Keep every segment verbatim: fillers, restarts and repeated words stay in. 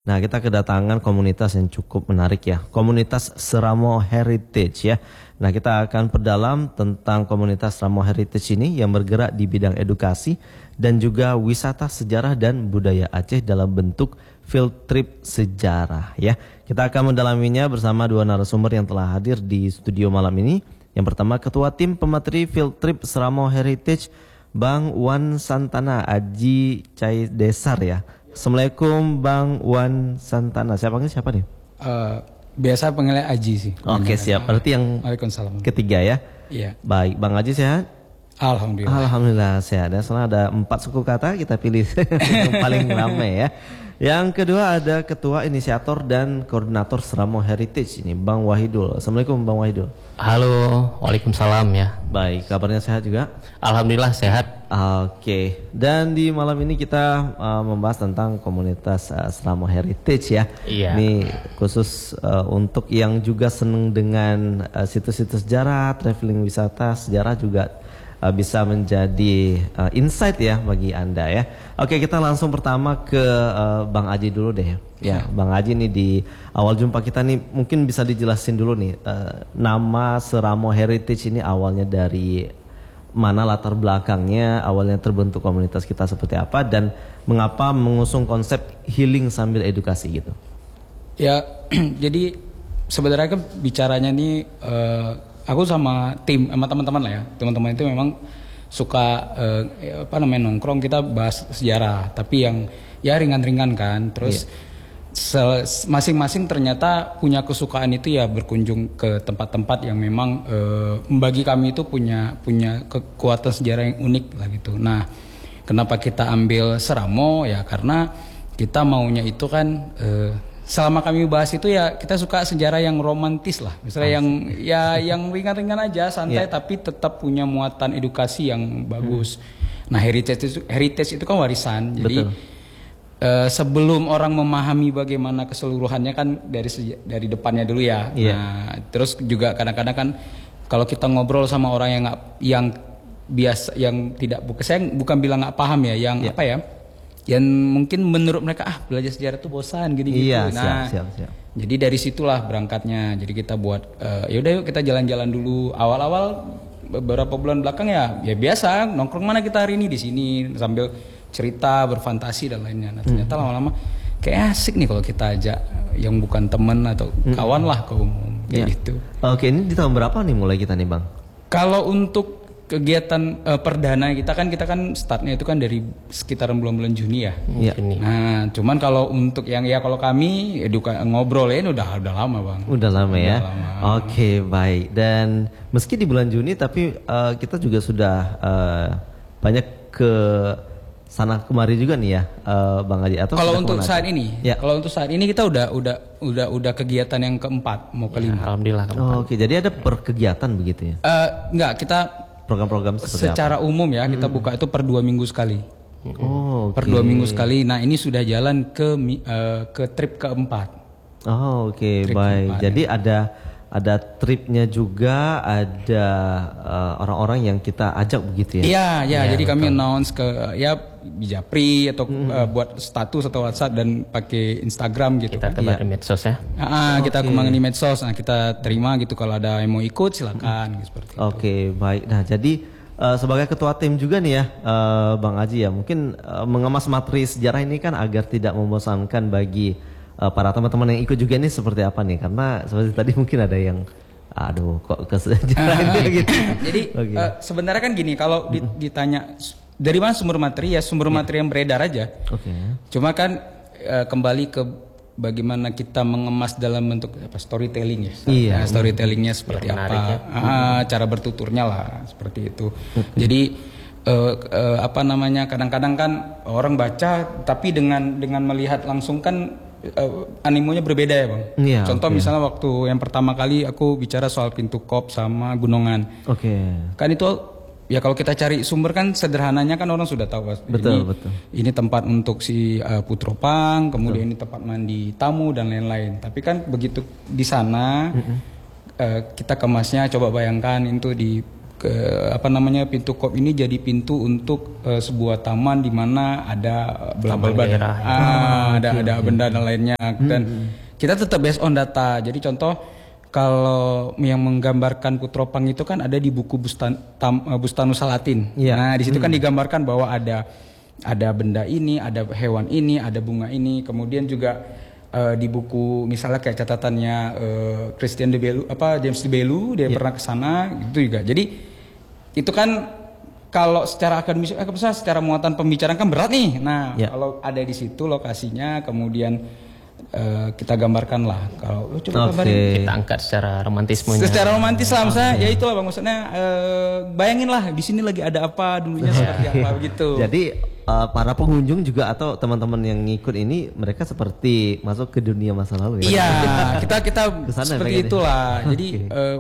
Nah, kita kedatangan komunitas yang cukup menarik ya, komunitas Seramo Heritage ya. Nah, kita akan perdalam tentang komunitas Seramo Heritage ini yang bergerak di bidang edukasi dan juga wisata sejarah dan budaya Aceh dalam bentuk field trip sejarah ya. Kita akan mendalaminya bersama dua narasumber yang telah hadir di studio malam ini. Yang pertama, Ketua Tim Pemateri Field Trip Seramo Heritage, Bang Wan Santana Aji Cai Desar ya. Assalamualaikum Bang Wan Santana. Siapa panggil siapa nih? Uh, biasa panggilnya Aji sih. Oke, siap. Berarti yang ketiga ya. Iya. Baik, Bang Aji sehat? Alhamdulillah. Alhamdulillah sehat. Dan setelah ada empat suku kata, kita pilih yang paling ramai ya. Yang kedua ada Ketua Inisiator dan Koordinator Seramo Heritage ini, Bang Wahidul. Assalamualaikum Bang Wahidul. Halo, waalaikumsalam ya. Baik, kabarnya sehat juga? Alhamdulillah sehat. Oke, dan di malam ini kita uh, membahas tentang komunitas uh, Seramo Heritage ya. Iya. Ini khusus uh, untuk yang juga senang dengan uh, situs-situs sejarah, traveling wisata sejarah juga uh, bisa menjadi uh, insight ya bagi Anda ya. Oke, kita langsung pertama ke uh, Bang Aji dulu deh. Ya, Bang Aji nih di awal jumpa kita nih mungkin bisa dijelasin dulu nih uh, nama Seramo Heritage ini awalnya dari mana, latar belakangnya, awalnya terbentuk komunitas kita seperti apa, dan mengapa mengusung konsep healing sambil edukasi gitu. Ya, jadi sebenarnya kan bicaranya nih uh, aku sama tim, sama teman-teman lah ya. Teman-teman itu memang suka uh, apa namanya nongkrong, kita bahas sejarah, tapi yang ya ringan-ringan kan. Terus yeah. Masing-masing ternyata punya kesukaan itu ya berkunjung ke tempat-tempat yang memang e, bagi kami itu punya punya kekuatan sejarah yang unik lah gitu. Nah, kenapa kita ambil Seramo ya karena kita maunya itu kan e, selama kami bahas itu ya kita suka sejarah yang romantis lah. Misalnya oh, yang ya yang ringan-ringan aja, santai yeah. tapi tetap punya muatan edukasi yang bagus. Hmm. Nah, heritage itu, heritage itu kan warisan. Jadi Betul. Uh, sebelum orang memahami bagaimana keseluruhannya kan dari dari depannya dulu ya. Yeah. Nah, terus juga kadang-kadang kan kalau kita ngobrol sama orang yang gak, yang biasa yang tidak bukan saya bukan bilang nggak paham ya, yang yeah. apa ya? Yang mungkin menurut mereka ah belajar sejarah itu bosan gini-gitu. Yeah, nah, siap, siap, siap. Jadi dari situlah berangkatnya. Jadi kita buat uh, yaudah yuk kita jalan-jalan dulu. Awal-awal beberapa bulan belakang ya ya biasa nongkrong mana kita hari ini di sini sambil cerita, berfantasi dan lainnya. Nah, ternyata hmm. lama-lama kayak asik nih kalau kita ajak yang bukan teman atau hmm. kawan lah ke umum kayak ya. Gitu. Oke, ini di tahun berapa nih mulai kita nih, Bang? Kalau untuk kegiatan uh, perdana kita kan kita kan startnya itu kan dari sekitaran bulan-bulan Juni ya. Iya. Nah, cuman kalau untuk yang ya kalau kami eduka, ngobrolin udah udah lama, Bang. Udah lama udah ya. Lama. Oke, baik. Dan meski di bulan Juni tapi uh, kita juga sudah uh, banyak ke sana kemari juga nih ya, uh, Bang Aji. Atau kalau untuk saat aja? ini, ya. kalau untuk saat ini kita udah udah udah udah kegiatan yang keempat mau kelima. Ya, alhamdulillah. Oh, Oke, okay. Jadi ada perkegiatan begitu ya? Uh, enggak, kita program-program secara apa? umum ya kita hmm. buka itu per dua minggu sekali. Oh, okay. Per dua minggu sekali. Nah ini sudah jalan ke uh, ke trip keempat. Oh, oke, okay. Baik. Keempat, Jadi ya. ada ada tripnya juga, ada uh, orang-orang yang kita ajak begitu ya? Iya, ya. ya Jadi betul. Kami announce ke ya Japri atau hmm. uh, buat status atau WhatsApp dan pakai Instagram gitu. Kita tebar di medsos ya? Ah, okay. Kita kembangin di medsos. Nah kita terima gitu kalau ada yang mau ikut silakan. Hmm. Gitu, seperti Oke, okay, baik. Nah jadi uh, sebagai ketua tim juga nih ya, uh, Bang Aji ya, mungkin uh, mengemas materi sejarah ini kan agar tidak membosankan bagi Uh, para teman-teman yang ikut juga ini seperti apa nih? Karena seperti tadi mungkin ada yang aduh kok ke sejarah ini gitu. Jadi okay. uh, sebenarnya kan gini, kalau ditanya dari mana sumber materi ya sumber yeah. materi yang beredar aja. Oke. Okay. Cuma kan uh, kembali ke bagaimana kita mengemas dalam bentuk apa storytelling ya. Iya. Nah, storytellingnya seperti ya, apa? Ya. Uh, cara bertuturnya lah seperti itu. Jadi uh, uh, apa namanya? Kadang-kadang kan orang baca tapi dengan dengan melihat langsung kan Uh, animonya berbeda ya Bang. Yeah, Contoh okay. misalnya waktu yang pertama kali aku bicara soal pintu kop sama gunungan. Oke. Okay. Kan itu ya kalau kita cari sumber kan sederhananya kan orang sudah tahu. Betul ini, betul. Ini tempat untuk si uh, Putropang, kemudian betul. Ini tempat mandi tamu dan lain-lain. Tapi kan begitu di sana mm-hmm. uh, kita kemasnya coba bayangkan itu di ke apa namanya pintu kop ini jadi pintu untuk uh, sebuah taman di mana ada bela-bela daerah, ya. ah, ada ada benda dan lainnya dan hmm. kita tetap based on data. Jadi contoh kalau yang menggambarkan Kutropang itu kan ada di buku Bustan Tam, uh, Bustanus Salatin. Yeah. Nah di situ hmm. kan digambarkan bahwa ada ada benda ini, ada hewan ini, ada bunga ini, kemudian juga uh, di buku misalnya kayak catatannya uh, Christian de Belu apa James de Belu dia yeah. pernah ke sana gitu juga. Jadi itu kan kalau secara akademis, eh, secara muatan pembicaraan kan berat nih. Nah, ya. Kalau ada di situ lokasinya, kemudian uh, kita gambarkan lah. Kalau lu coba gambarin, okay. kita angkat secara romantismenya. Secara romantis lah, maksudnya ya itulah bang. Maksudnya uh, bayangin lah di sini lagi ada apa, dulunya seperti apa begitu. Jadi uh, para pengunjung juga atau teman-teman yang ngikut ini mereka seperti masuk ke dunia masa lalu ya. Iya, kita kita seperti itulah. Jadi okay. uh,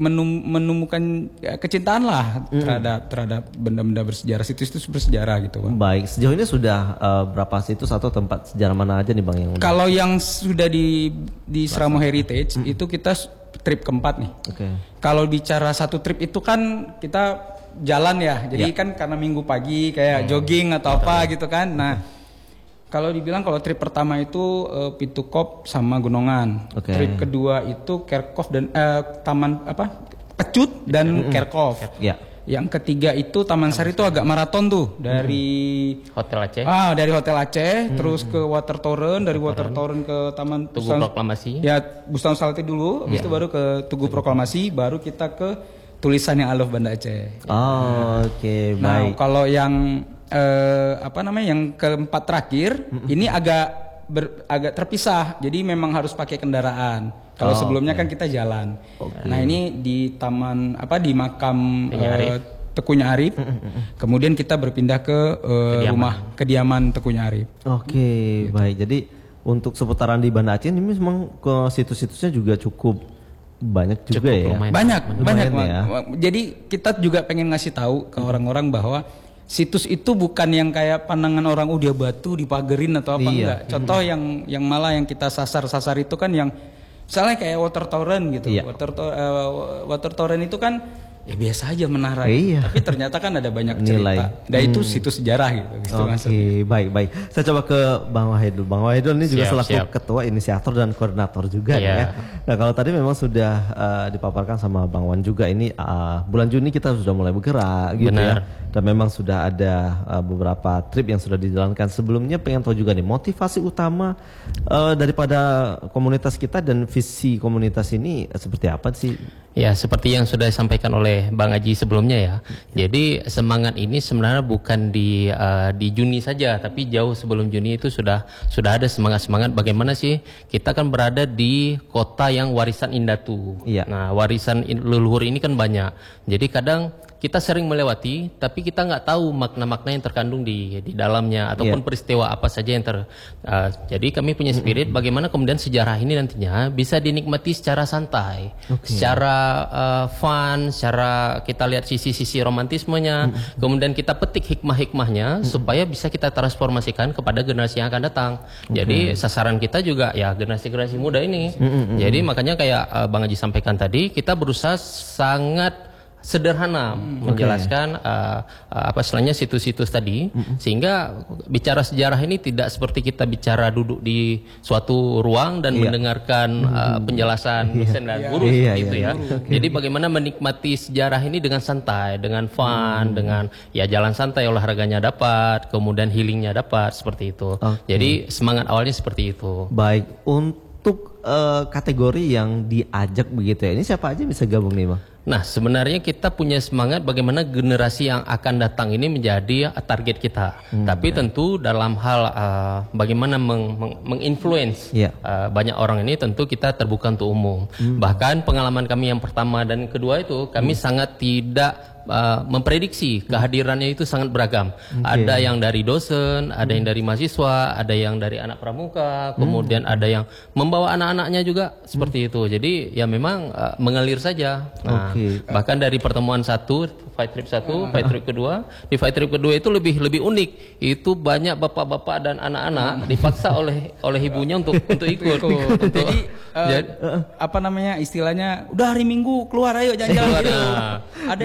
menemukan ya, kecintaan lah mm. terhadap terhadap benda-benda bersejarah, situs-situs bersejarah gitu bang. Baik, sejauh ini sudah uh, berapa situs atau tempat sejarah mana aja nih bang yang udah? Kalau yang sudah di di Seramo Heritage mm. itu kita trip keempat nih. Okay. Kalau bicara satu trip itu kan kita jalan ya, jadi yeah. kan karena minggu pagi kayak hmm. jogging atau apa gitu kan. Nah kalau dibilang kalau trip pertama itu uh, Pintu Kop sama Gunungan. Okay. Trip kedua itu Kerkhof dan uh, Taman apa? Pecut dan mm-hmm. Kerkhof. Yeah. Yang ketiga itu Taman Sari itu agak maraton tuh dari mm-hmm. Hotel Aceh. Ah, dari Hotel Aceh mm-hmm. terus ke Water Torrent, dari Water Torrent ke Taman Tugu Bustan, Proklamasi. Ya, Bustanus Salatin dulu, habis yeah. itu baru ke Tugu Proklamasi, baru kita ke tulisan yang I Love Banda Aceh. Oh, nah, oke, okay, baik. Nah, kalau yang Uh, apa namanya yang keempat terakhir mm-hmm. ini agak ber, agak terpisah, jadi memang harus pakai kendaraan. Kalau oh, sebelumnya okay. kan kita jalan. Okay. Nah ini di taman apa di makam uh, Tekunya Arif. Mm-hmm. Kemudian kita berpindah ke uh, kediaman. rumah kediaman Tekunya Arif. Oke, okay, gitu. Baik. Jadi untuk seputaran di Banda Aceh ini memang ke situs-situsnya juga cukup banyak juga cukup ya. Lumayan. Banyak, lumayan banyak. Ya. Jadi kita juga pengen ngasih tahu ke orang-orang bahwa situs itu bukan yang kayak pandangan orang oh dia batu dipagerin atau apa iya. enggak. Contoh hmm. yang yang malah yang kita sasar-sasar itu kan yang misalnya kayak Water Torrent gitu. Iya. Water to, uh, Water Torrent itu kan ya biasa aja menara. Iya. Tapi ternyata kan ada banyak cerita. Dan hmm. itu situs sejarah gitu. gitu Oke, okay, baik baik. Saya coba ke Bang Wahidul. Bang Wahidul ini juga siap, selaku siap. ketua inisiator dan koordinator juga yeah. ya. Nah kalau tadi memang sudah uh, dipaparkan sama Bang Wan juga ini uh, bulan Juni kita sudah mulai bergerak gitu Benar. ya. Dan memang sudah ada uh, beberapa trip yang sudah dijalankan sebelumnya. Pengen tahu juga nih motivasi utama uh, daripada komunitas kita dan visi komunitas ini uh, seperti apa sih? Ya seperti yang sudah disampaikan oleh Bang Aji sebelumnya ya. Jadi semangat ini sebenarnya bukan di uh, di Juni saja, tapi jauh sebelum Juni itu sudah sudah ada semangat-semangat bagaimana sih kita kan berada di kota yang warisan Indatu. Iya. Nah warisan leluhur ini kan banyak. Jadi kadang kita sering melewati, tapi kita nggak tahu makna-makna yang terkandung di di dalamnya ataupun yeah. peristiwa apa saja yang ter. Uh, jadi kami punya spirit mm-hmm. bagaimana kemudian sejarah ini nantinya bisa dinikmati secara santai, okay. secara uh, fun, secara kita lihat sisi-sisi romantismenya, mm-hmm. kemudian kita petik hikmah-hikmahnya mm-hmm. supaya bisa kita transformasikan kepada generasi yang akan datang. Okay. Jadi sasaran kita juga ya generasi-generasi muda ini. Mm-hmm. Jadi makanya kayak uh, Bang Haji sampaikan tadi, kita berusaha sangat sederhana hmm, menjelaskan okay. uh, uh, apa istilahnya situs-situs tadi mm-hmm. sehingga bicara sejarah ini tidak seperti kita bicara duduk di suatu ruang dan yeah. mendengarkan mm-hmm. uh, penjelasan dosen yeah. dan guru yeah. gitu yeah, ya. Okay. Jadi bagaimana menikmati sejarah ini dengan santai, dengan fun, mm. dengan ya jalan santai, olahraganya dapat, kemudian healingnya dapat seperti itu. Okay. Jadi semangat awalnya seperti itu. Baik, untuk uh, kategori yang diajak begitu ya. Ini siapa aja bisa gabung nih, Bang? Nah sebenarnya kita punya semangat bagaimana generasi yang akan datang ini menjadi target kita. Hmm, Tapi ya. tentu dalam hal uh, bagaimana meng, meng, menginfluence ya. uh, banyak orang ini tentu kita terbuka untuk umum. Hmm. Bahkan pengalaman kami yang pertama dan kedua itu kami hmm. sangat tidak Uh, memprediksi kehadirannya itu sangat beragam. Okay. Ada yang dari dosen, ada hmm. yang dari mahasiswa, ada yang dari anak pramuka, kemudian hmm. ada yang membawa anak-anaknya juga seperti hmm. itu. Jadi ya memang uh, mengalir saja. Nah, okay. bahkan dari pertemuan satu, fight trip satu, fight trip kedua, di fight trip kedua itu lebih lebih unik. Itu banyak bapak-bapak dan anak-anak dipaksa oleh oleh ibunya untuk untuk ikut. untuk, jadi uh, jadi, uh, apa namanya istilahnya? Udah hari Minggu keluar ayo jalan-jalan. Gitu. Nah. Ada yang dari luar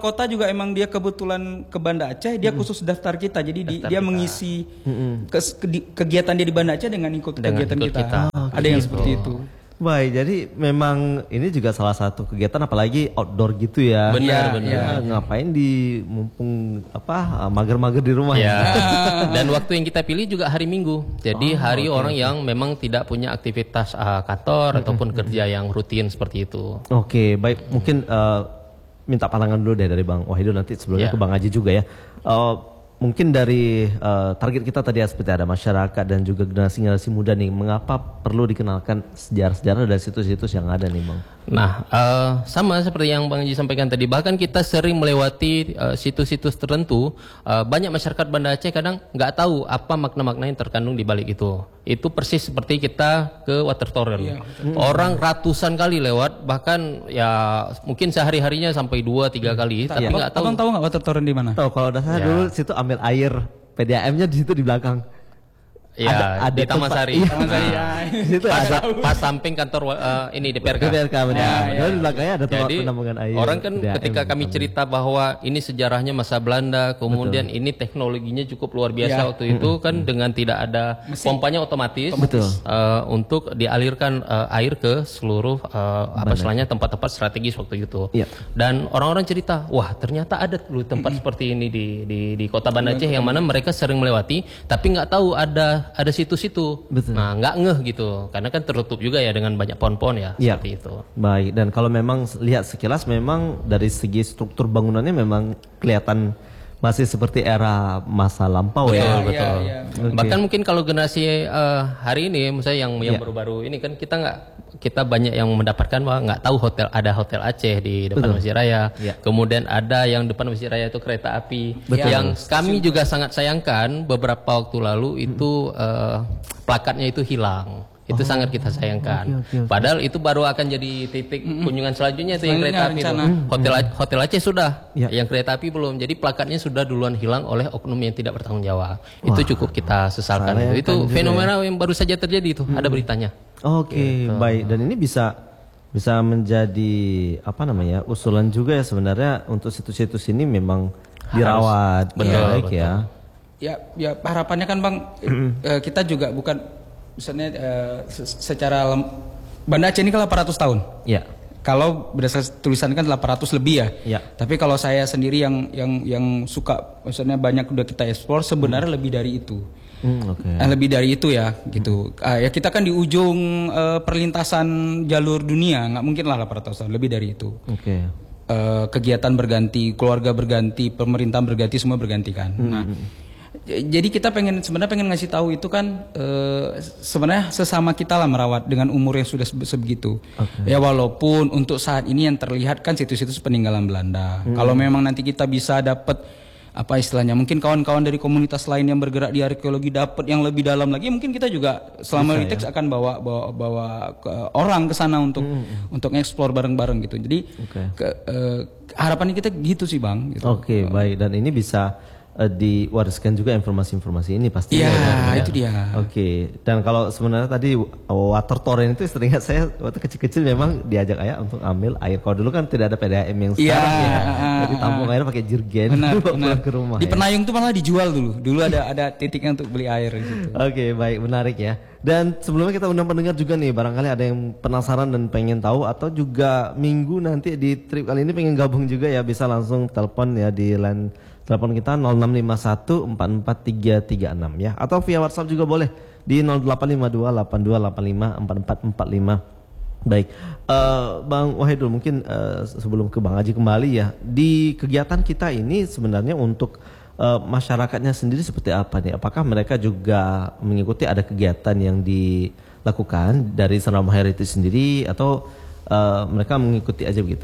kota juga emang dia kebetulan ke Banda Aceh, dia khusus daftar kita. Jadi di, dia kita. mengisi ke, ke, kegiatan dia di Banda Aceh dengan ikut dengan kegiatan ikut kita. kita. Oh, Ada yang gitu. seperti itu. Baik, jadi memang ini juga salah satu kegiatan apalagi outdoor gitu ya. Benar, ya, benar. Ya, ngapain di mumpung apa mager-mager di rumah ya. Dan waktu yang kita pilih juga hari Minggu. Jadi oh, hari okay, orang okay. yang memang tidak punya aktivitas uh, kantor mm-hmm. ataupun kerja yang rutin seperti itu. Oke, okay, baik. Mungkin uh, minta pandangan dulu deh dari Bang Wahidul, nanti sebelumnya ya. ke Bang Aji juga ya. Uh, Mungkin dari uh, target kita tadi seperti ada masyarakat dan juga generasi-generasi muda nih, mengapa perlu dikenalkan sejarah-sejarah dari situs-situs yang ada nih Bang? Nah, uh, sama seperti yang Bang Haji sampaikan tadi, bahkan kita sering melewati uh, situs-situs tertentu, uh, banyak masyarakat Banda Aceh kadang nggak tahu apa makna-makna yang terkandung di balik itu. Itu persis seperti kita ke water torrent. Iya, orang ratusan kali lewat, bahkan ya mungkin sehari-harinya sampai dua tiga kali, hmm. tapi nggak ya. tahu. Abang tahu nggak water torrent di mana? Tahu, kalau udah saya ya. dulu situ ambil air P D A M-nya di situ di belakang. Ya, ada, ada di Taman Sari. Iya. Taman Sari. Ya. Itu pas, ada pas samping kantor uh, ini D P R K. D P R K benar. Ya, ya. Di belakangnya ada tempat Jadi, penampungan air. Orang kan D A M ketika kami cerita bahwa ini sejarahnya masa Belanda, kemudian Betul. ini teknologinya cukup luar biasa ya. waktu itu kan hmm. dengan tidak ada Mesin. pompanya otomatis Betul. Uh, untuk dialirkan uh, air ke seluruh uh, apa istilahnya tempat-tempat strategis waktu itu. Ya. Dan orang-orang cerita, wah ternyata ada dulu tempat hmm. seperti ini di di di Kota Banda Aceh yang mana mereka sering melewati, tapi nggak tahu ada ada situs itu. Betul. Nah, nggak ngeh gitu, karena kan tertutup juga ya dengan banyak pohon-pohon ya, ya, seperti itu. Baik, dan kalau memang lihat sekilas memang dari segi struktur bangunannya memang kelihatan masih seperti era masa lampau betul, ya. Betul. Ya, ya. Okay. Bahkan mungkin kalau generasi uh, hari ini, misalnya yang yang ya. baru-baru ini kan kita nggak kita banyak yang mendapatkan bahwa nggak tahu hotel ada hotel Aceh di depan Masjid Raya. Ya. Kemudian ada yang depan Masjid Raya itu kereta api. Betul. Yang kami juga sangat sayangkan beberapa waktu lalu itu uh, plakatnya itu hilang. Itu oh, sangat kita sayangkan. Okay, okay, okay. Padahal itu baru akan jadi titik mm-hmm. kunjungan selanjutnya itu yang kereta api itu. Hotel Hotel Aceh sudah, ya. yang kereta api belum. Jadi plakatnya sudah duluan hilang oleh oknum yang tidak bertanggung jawab. Wah, itu cukup kita sesalkan. Itu, itu fenomena ya. yang baru saja terjadi itu. Hmm. Ada beritanya. Oke, okay, gitu. Baik. Dan ini bisa bisa menjadi apa namanya usulan juga ya sebenarnya untuk situs-situs ini memang dirawat betul, baik betul. ya. Ya, ya harapannya kan Bang, kita juga bukan misalnya uh, secara lem, Banda Aceh ini kan delapan ratus tahun. Ya. Kalau berdasarkan tulisan kan delapan ratus lebih ya. Ya. Tapi kalau saya sendiri yang yang yang suka, maksudnya banyak udah kita eksplor sebenarnya hmm. lebih dari itu. Hmm, okay. eh, lebih dari itu ya, gitu. Hmm. Uh, ya kita kan di ujung uh, perlintasan jalur dunia, nggak mungkin lah delapan ratus tahun, lebih dari itu. Oke. Okay. Uh, kegiatan berganti, keluarga berganti, pemerintah berganti, semua berganti kan. Hmm. Nah. Jadi kita pengen sebenarnya pengen ngasih tahu itu kan e, sebenarnya sesama kita lah merawat dengan umur yang sudah sebegitu. Okay. Ya walaupun untuk saat ini yang terlihat kan situs-situs peninggalan Belanda. Hmm. Kalau memang nanti kita bisa dapat apa istilahnya, mungkin kawan-kawan dari komunitas lain yang bergerak di arkeologi dapat yang lebih dalam lagi, mungkin kita juga selama Ritex ya? akan bawa bawa bawa ke, orang ke sana untuk hmm. untuk ngeksplor bareng-bareng gitu. Jadi okay. ke, e, harapannya kita gitu sih Bang. Gitu. Oke okay, baik, dan ini bisa Uh, diwariskan juga informasi-informasi ini pasti. Iya, ya, itu dia. Oke. Okay. Dan kalau sebenarnya tadi water torrent itu teringat saya waktu kecil-kecil memang diajak ayah untuk ambil air. Kalau dulu kan tidak ada P D A M yang sekarang ya. ya. Jadi tampung air pakai jerigen pulang ke rumah. Di Penayung itu malah dijual dulu. Dulu ada ada titiknya untuk beli air gitu. Oke, okay, baik, menarik ya. Dan sebelumnya kita undang pendengar juga nih, barangkali ada yang penasaran dan pengen tahu atau juga minggu nanti di trip kali ini pengen gabung juga ya, bisa langsung telepon ya di line telepon kita nol enam lima satu empat empat tiga tiga enam ya, atau via WhatsApp juga boleh di nol delapan lima dua delapan dua delapan lima empat empat empat lima. Baik, uh, Bang Wahidul, mungkin uh, sebelum ke Bang Haji kembali ya, di kegiatan kita ini sebenarnya untuk uh, masyarakatnya sendiri seperti apa nih? Apakah mereka juga mengikuti ada kegiatan yang dilakukan dari Seramau Heritage sendiri, atau uh, mereka mengikuti aja begitu?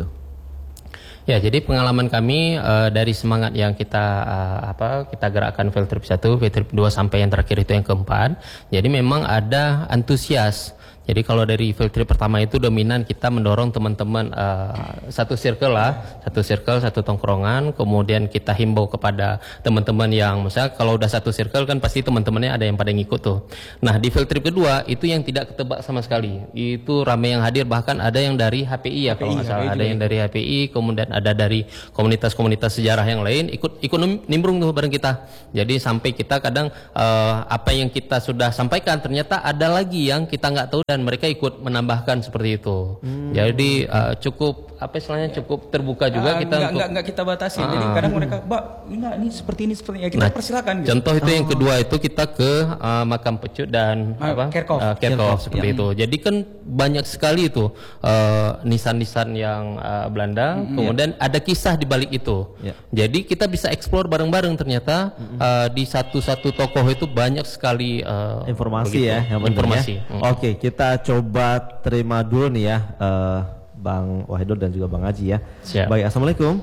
Ya, jadi pengalaman kami uh, dari semangat yang kita uh, apa kita gerakkan field trip satu, field trip dua sampai yang terakhir itu yang keempat. Jadi memang ada antusias. Jadi kalau dari field trip pertama itu dominan kita mendorong teman-teman uh, satu circle lah, satu circle, satu tongkrongan. Kemudian kita himbau kepada teman-teman yang misalnya kalau udah satu circle kan pasti teman-temannya ada yang pada ngikut tuh. Nah di field trip kedua itu yang tidak ketebak sama sekali. Itu ramai yang hadir, bahkan ada yang dari H P I ya kalau nggak salah, ada yang dari H P I, kemudian ada dari komunitas-komunitas sejarah yang lain ikut ikut nimbrung tuh bareng kita. Jadi sampai kita kadang uh, apa yang kita sudah sampaikan ternyata ada lagi yang kita nggak tahu dan mereka ikut menambahkan seperti itu. Hmm. Jadi uh, cukup apa istilahnya cukup terbuka juga uh, kita enggak, untuk enggak, enggak kita batasi. Uh, Jadi kadang mereka, "Mbak, enggak ini seperti ini seperti ini." Ya, kita nah, persilakan gitu. Contoh itu oh. yang kedua itu kita ke uh, makam Pecut dan uh, apa? Kerkhoff. Uh, Kerkhoff seperti ya. itu. Jadi kan banyak sekali itu uh, nisan-nisan yang uh, Belanda, mm-hmm. kemudian ya. Ada kisah di balik itu. Ya. Jadi kita bisa explore bareng-bareng ternyata mm-hmm. uh, di satu-satu tokoh itu banyak sekali uh, informasi begitu. ya, yang informasi. Ya. Hmm. Oke, kita coba terima dulu nih ya, uh, Bang Wahidul dan juga Bang Haji ya. Siap. Baik, assalamualaikum.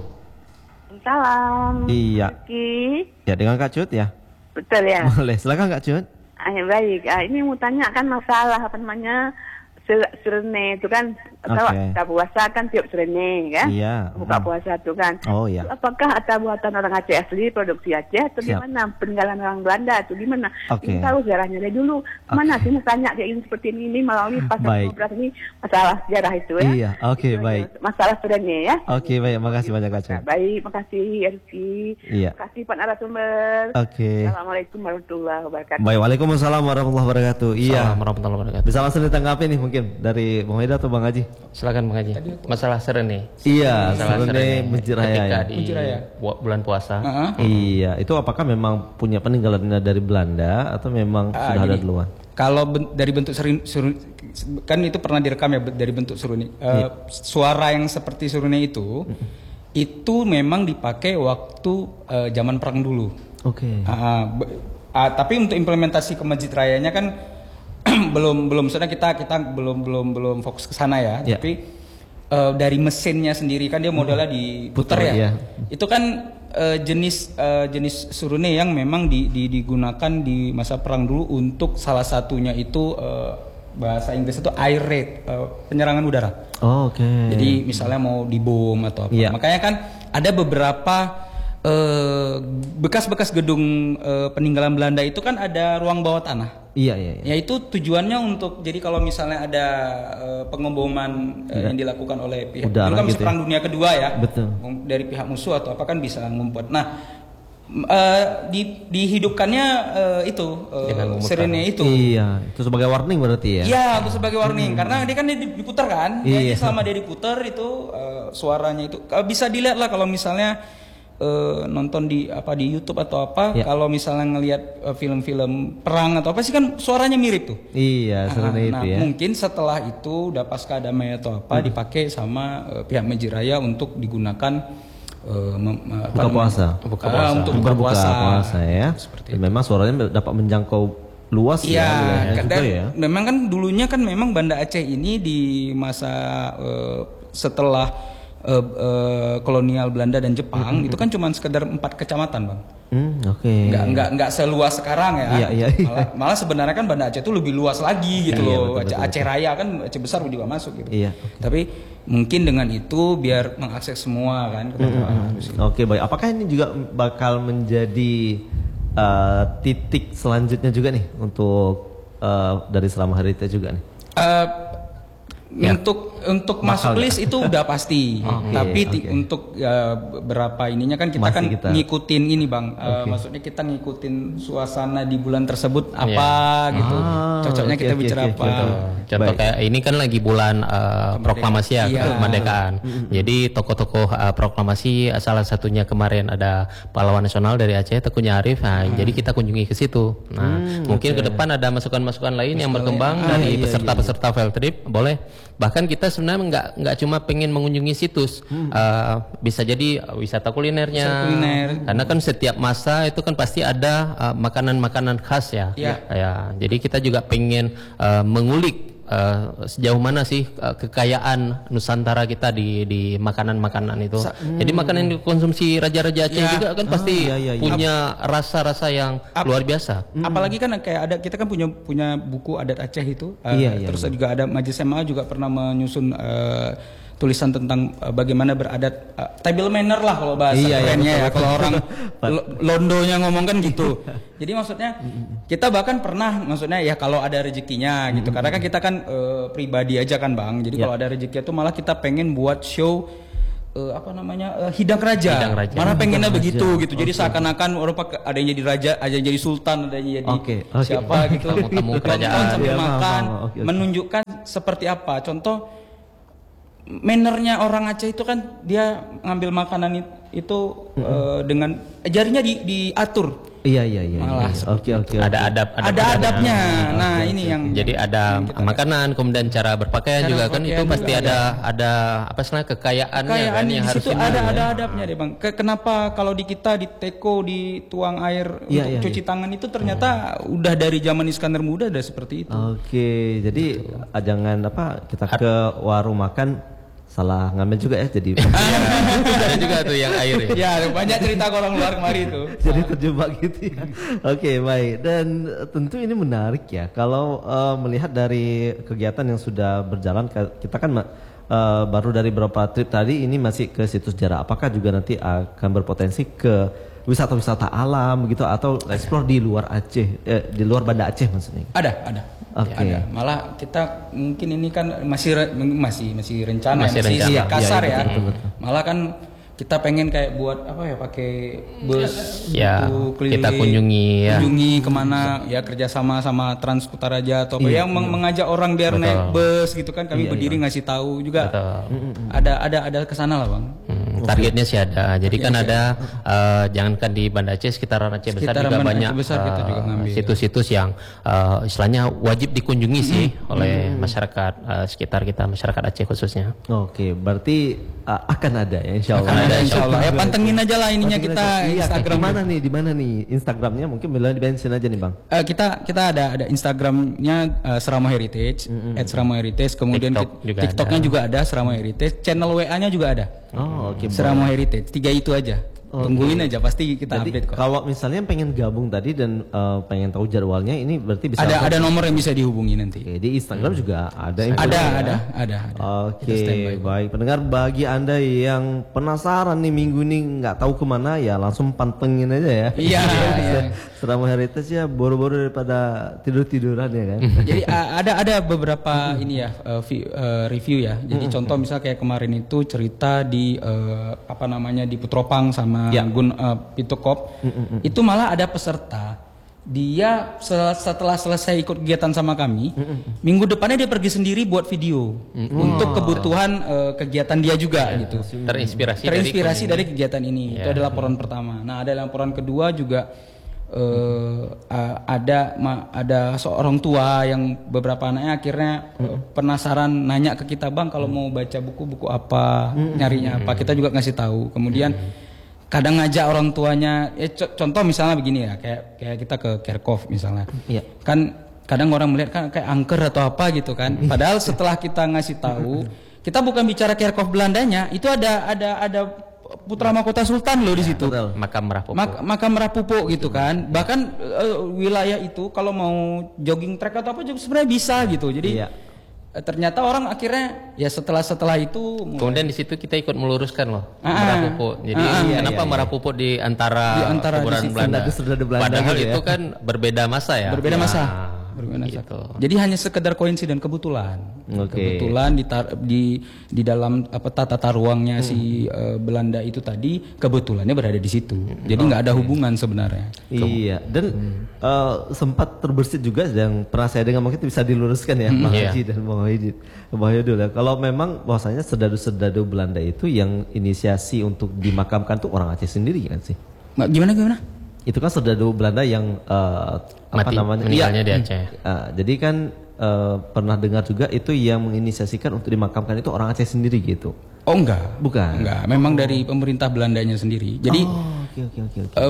Salam. Iya. Ki. Ya dengan Kak Cut ya. Betul ya. Boleh, silakan Kak Cut. Ah, ya, baik. Ah, ini mau tanya kan masalah apa namanya Serene itu kan, kalau okay. kita puasa kan tiap Serene kan, iya. buka hmm. puasa itu kan. Oh iya. Apakah atau buatan orang Aceh asli, produksi Aceh atau Siap. gimana? Peninggalan orang Belanda atau gimana? Okay. Ini tahu sejarahnya dari dulu. Okay. Mana sih mau tanya kayak ini seperti ini melalui pasal Baik. dua belas ini masalah sejarah itu ya. Iya, oke okay, baik. Masalah Serene ya. Oke okay, baik, makasih banyak Kak Cut. Baik, makasih Erki. Iya. Makasih Pak narasumber. Oke. Okay. Assalamualaikum warahmatullahi wabarakatuh. Baik, waalaikumsalam warahmatullahi wabarakatuh. Iya. Assalamualaikum warahmatullahi wabarakatuh. Bisa langsung ditanggapi nih mungkin dari Bang Haidul atau Bang Haji? Silakan Bang Haji. Masalah Serene. Iya, Masalah Serene Masjid Raya ketika ya. di bu- bulan puasa. Uh-huh. Iya, itu apakah memang punya peninggalan dari Belanda atau memang Ah, sudah gini, ada duluan? Kalau ben- dari bentuk serun, serun, kan itu pernah direkam ya dari bentuk seruni. Uh, Iya. Suara yang seperti seruni itu, itu memang dipakai waktu uh, zaman perang dulu. Oke. Okay. Uh, be- uh, tapi untuk implementasi ke Masjid Rayanya kan belum belum sudah kita kita belum belum belum fokus ke sana ya. Yeah. Tapi uh, dari mesinnya sendiri kan dia modelnya diputar Putar, ya. iya. Itu kan uh, jenis uh, jenis surune yang memang di, di, digunakan di masa perang dulu untuk salah satunya itu uh, bahasa Inggris itu air raid, uh, penyerangan udara. Oh, oke. Okay. Jadi misalnya mau dibom atau apa. Yeah. Makanya kan ada beberapa uh, bekas-bekas gedung uh, peninggalan Belanda itu kan ada ruang bawah tanah. Iya, iya, iya. Ya itu tujuannya untuk jadi kalau misalnya ada uh, pengeboman uh, ya. yang dilakukan oleh pihak Udara itu kan gitu bisa perang ya. dunia kedua ya. Betul. Dari pihak musuh atau apa kan bisa ngumpet. Nah, uh, di dihidupkannya uh, itu uh, Serene itu. Iya, itu sebagai warning berarti ya. Iya, itu sebagai warning hmm. karena dia kan diputar kan. Iya. Jadi selama dia diputar itu uh, suaranya itu uh, bisa dilihat lah kalau misalnya Uh, nonton di apa di YouTube atau apa, ya. Kalau misalnya ngelihat uh, film-film perang atau apa sih kan suaranya mirip tuh. Iya, Serene nah, itu nah, ya. mungkin setelah itu udah pasca damai atau apa hmm. dipakai sama uh, pihak Masjid Raya untuk digunakan uh, mem, uh, buka puasa. Buka puasa. Uh, untuk buka berbuka puasa. puasa ya. Dan memang suaranya dapat menjangkau luas ya. Ya, Dan ya. memang kan dulunya kan memang Banda Aceh ini di masa uh, setelah Uh, uh, kolonial Belanda dan Jepang mm-hmm. itu kan cuma sekedar empat kecamatan bang, mm, oke, okay. nggak nggak nggak seluas sekarang ya, iya, iya, iya. Malah, malah sebenarnya kan Banda Aceh itu lebih luas lagi gitu iya, loh, betul, Aceh, betul, Aceh betul. Raya kan Aceh besar juga masuk gitu, iya, okay. Tapi mungkin dengan itu biar mengakses semua kan, mm-hmm. Oke okay, baik, apakah ini juga bakal menjadi uh, titik selanjutnya juga nih untuk uh, dari Selama Heritage juga nih? Uh, Ya. Untuk untuk Bakal masuk ya? list itu udah pasti. Okay, Tapi okay. untuk ya, berapa ininya kan kita Masih kan kita. ngikutin ini bang. Okay. Uh, maksudnya kita ngikutin suasana di bulan tersebut apa Yeah. gitu. Ah, Cocoknya okay, kita okay, bicara okay, apa. okay. Contoh Baik. kayak ini kan lagi bulan uh, proklamasi ya, Iya. kemerdekaan. Jadi tokoh-tokoh uh, proklamasi uh, salah satunya kemarin ada pahlawan nasional dari Aceh, Tekunya Arif. Nah, Hmm. jadi kita kunjungi ke situ. Nah, Hmm, mungkin okay. ke depan ada masukan-masukan lain yang berkembang Ah, dari iya, peserta-peserta field trip, boleh. Bahkan kita sebenarnya nggak nggak cuma pengen mengunjungi situs, Hmm. uh, bisa jadi wisata kulinernya. Wisata kuliner. Karena kan setiap masa itu kan pasti ada uh, makanan-makanan khas ya. Iya. Ya, jadi kita juga pengen uh, mengulik uh, sejauh mana sih uh, kekayaan Nusantara kita di di makanan-makanan itu. Sa hmm. Jadi makanan yang dikonsumsi raja-raja Aceh ya. juga kan pasti ah, iya, iya, punya rasa-rasa yang Ap luar biasa. Hmm. Apalagi kan kayak ada kita kan punya punya buku adat Aceh itu. Uh, iya, iya, terus iya. juga ada Majelis M A juga pernah menyusun uh, tulisan tentang uh, bagaimana beradat uh, table manner lah kalau bahasa iya, kerennya iya, ya kalau orang Londonya ngomong kan gitu. Jadi maksudnya kita bahkan pernah maksudnya ya kalau ada rezekinya gitu. Karena kan kita kan uh, pribadi aja kan Bang. Jadi yeah. kalau ada rezeki itu malah kita pengen buat show uh, apa namanya uh, hidang raja. Hidang raja. Malah pengennya hidang begitu raja. gitu. Jadi okay. seakan-akan orang ada yang jadi raja, ada yang jadi sultan, ada yang jadi okay. Okay. siapa gitu. Tamu-tamu kerajaan sambil ya, makan, maaf, maaf. Okay, okay. menunjukkan seperti apa. Contoh mannernya orang Aceh itu kan dia ngambil makanan itu mm-hmm. uh, dengan jarinya di, diatur. Iya iya iya. Malah oke oke. Ada adab, adab ada adabnya. adab. Nah, okay, ini okay. yang jadi ada yang makanan, kemudian cara berpakaian cara juga kan itu pasti ada ada, ada apa sih kekayaannya kekayaan kan di yang harus situ ada ada adabnya deh Bang. Kenapa kalau di kita di teko dituang air ya, untuk ya, cuci ya. tangan itu ternyata hmm. udah dari zaman Iskandar Muda udah seperti itu. Oke, jadi gitu. Jangan apa kita ke warung makan salah ngambil juga ya jadi ada juga tuh yang air ya. Ya banyak cerita orang luar kemari itu. Jadi terjebak gitu ya. Oke baik, dan tentu ini menarik ya kalau uh, melihat dari kegiatan yang sudah berjalan, kita kan uh, baru dari beberapa trip tadi ini masih ke situs sejarah. Apakah juga nanti akan berpotensi ke wisata-wisata alam gitu atau explore di luar Aceh, eh, di luar Banda Aceh maksudnya? Ada, ada. Oke. Okay. Ada. Malah kita mungkin ini kan masih masih masih rencana, masih, masih rencana. kasar ya, ya. betul, betul, betul. Malah kan kita pengen kayak buat apa ya pakai bus ya, untuk keliling, kita kunjungi ya. Kunjungi kemana ya kerjasama sama Trans Kutaraja atau apa iya, yang iya. mengajak orang biar Betul. naik bus gitu kan kami Iya, berdiri iya. ngasih tahu juga. Betul. Ada ada ada kesana lah Bang. Hmm, targetnya sih ada. Jadi kan ada uh, jangankan di Banda Aceh, sekitaran Aceh besar Sekitaran juga Banda banyak Aceh besar kita juga ngambil. situs-situs yang uh, istilahnya wajib dikunjungi sih oleh masyarakat uh, sekitar kita, masyarakat Aceh khususnya. Oke, berarti uh, akan ada ya insya Allah. Akan ada insya Allah. Ya pantengin aja lah ininya Pantengin kita aja. Iya, Instagram. di mana nih? Di mana nih Instagramnya? Mungkin boleh di-mention aja nih Bang. Uh, kita kita ada ada Instagramnya uh, Seramo Heritage, mm-hmm. at Seramo Heritage. Kemudian TikTok kita, juga TikToknya ada. juga ada Seramo Heritage. Channel W A-nya juga ada. Oh, oke. Seramo Heritage. Tiga itu aja. Okay. Tungguin aja pasti kita Jadi, update kok. kalau misalnya pengen gabung tadi dan uh, pengen tahu jadwalnya, ini berarti bisa Ada ada nomor yang bisa dihubungi nanti. Oke, di Instagram hmm. juga ada Ada info ya? ada ada ada. Oke, baik pendengar, bagi Anda yang penasaran nih minggu ini nggak tahu kemana ya langsung pantengin aja ya. Iya. iya. Seramo Heritage ya boro-boro daripada tidur-tiduran ya kan. Jadi uh, ada ada beberapa ini ya uh, vi, uh, review ya. Jadi contoh misal kayak kemarin itu cerita di uh, apa namanya di Putropang sama ya. Gun uh, Pitukop. Itu malah ada peserta dia setelah selesai ikut kegiatan sama kami, mm-mm. minggu depannya dia pergi sendiri buat video mm-mm. untuk kebutuhan uh, kegiatan dia juga yeah, gitu. Terinspirasi, Terinspirasi dari, dari dari kegiatan ini. Yeah. Itu adalah laporan pertama. Nah, ada laporan kedua juga uh, uh, ada ma, ada seorang tua yang beberapa anaknya akhirnya uh, penasaran nanya ke kita, Bang, kalau mau baca buku-buku apa, mm-mm. nyarinya apa, kita juga ngasih tahu. Kemudian mm-mm. kadang ngajak orang tuanya, ya contoh misalnya begini ya, kayak kayak kita ke Kerkhoff misalnya, iya. Kan kadang orang melihat kan kayak angker atau apa gitu kan, padahal setelah kita ngasih tahu, kita bukan bicara Kerkhoff Belandanya, itu ada ada ada putra mahkota Sultan loh di situ, makam Merah Pupuk, Mak makam Merah Pupuk gitu kan, bahkan uh, wilayah itu kalau mau jogging track atau apa juga sebenarnya bisa gitu, jadi. Iya. Ternyata orang akhirnya ya setelah setelah itu mulai... kemudian di situ kita ikut meluruskan loh ah, Merah Pupuk. Jadi ah, iya, kenapa iya, Merah Pupuk di antara, di antara kuburan di Belanda? Belanda? Padahal gitu itu ya? kan berbeda masa ya. Berbeda masa. Nah, berbeda masa. gitu. Jadi hanya sekedar koinsiden kebetulan. Okay. Kebetulan di di di dalam apa tata ruangnya hmm. si uh, Belanda itu tadi kebetulannya berada di situ. Jadi nggak okay. ada hubungan sebenarnya. Iya. Dan hmm. uh, sempat terbersit juga yang pernah saya dengar, mungkin bisa diluruskan ya, Bang hmm. Haji yeah. dan Bang Wahidin. Bang Wahidin ya. Kalau memang bahwasanya serdadu-serdadu Belanda itu yang inisiasi untuk dimakamkan tuh orang Aceh sendiri kan sih? Gimana gimana? Itu kan serdadu Belanda yang uh, apa mati, namanya? meninggalnya ya, di Aceh. Uh, jadi kan uh, pernah dengar juga itu yang menginisiasikan untuk dimakamkan itu orang Aceh sendiri gitu. Oh enggak, bukan. Enggak, memang oh. dari pemerintah Belandanya sendiri. Jadi oh, okay, okay, okay, okay. Uh,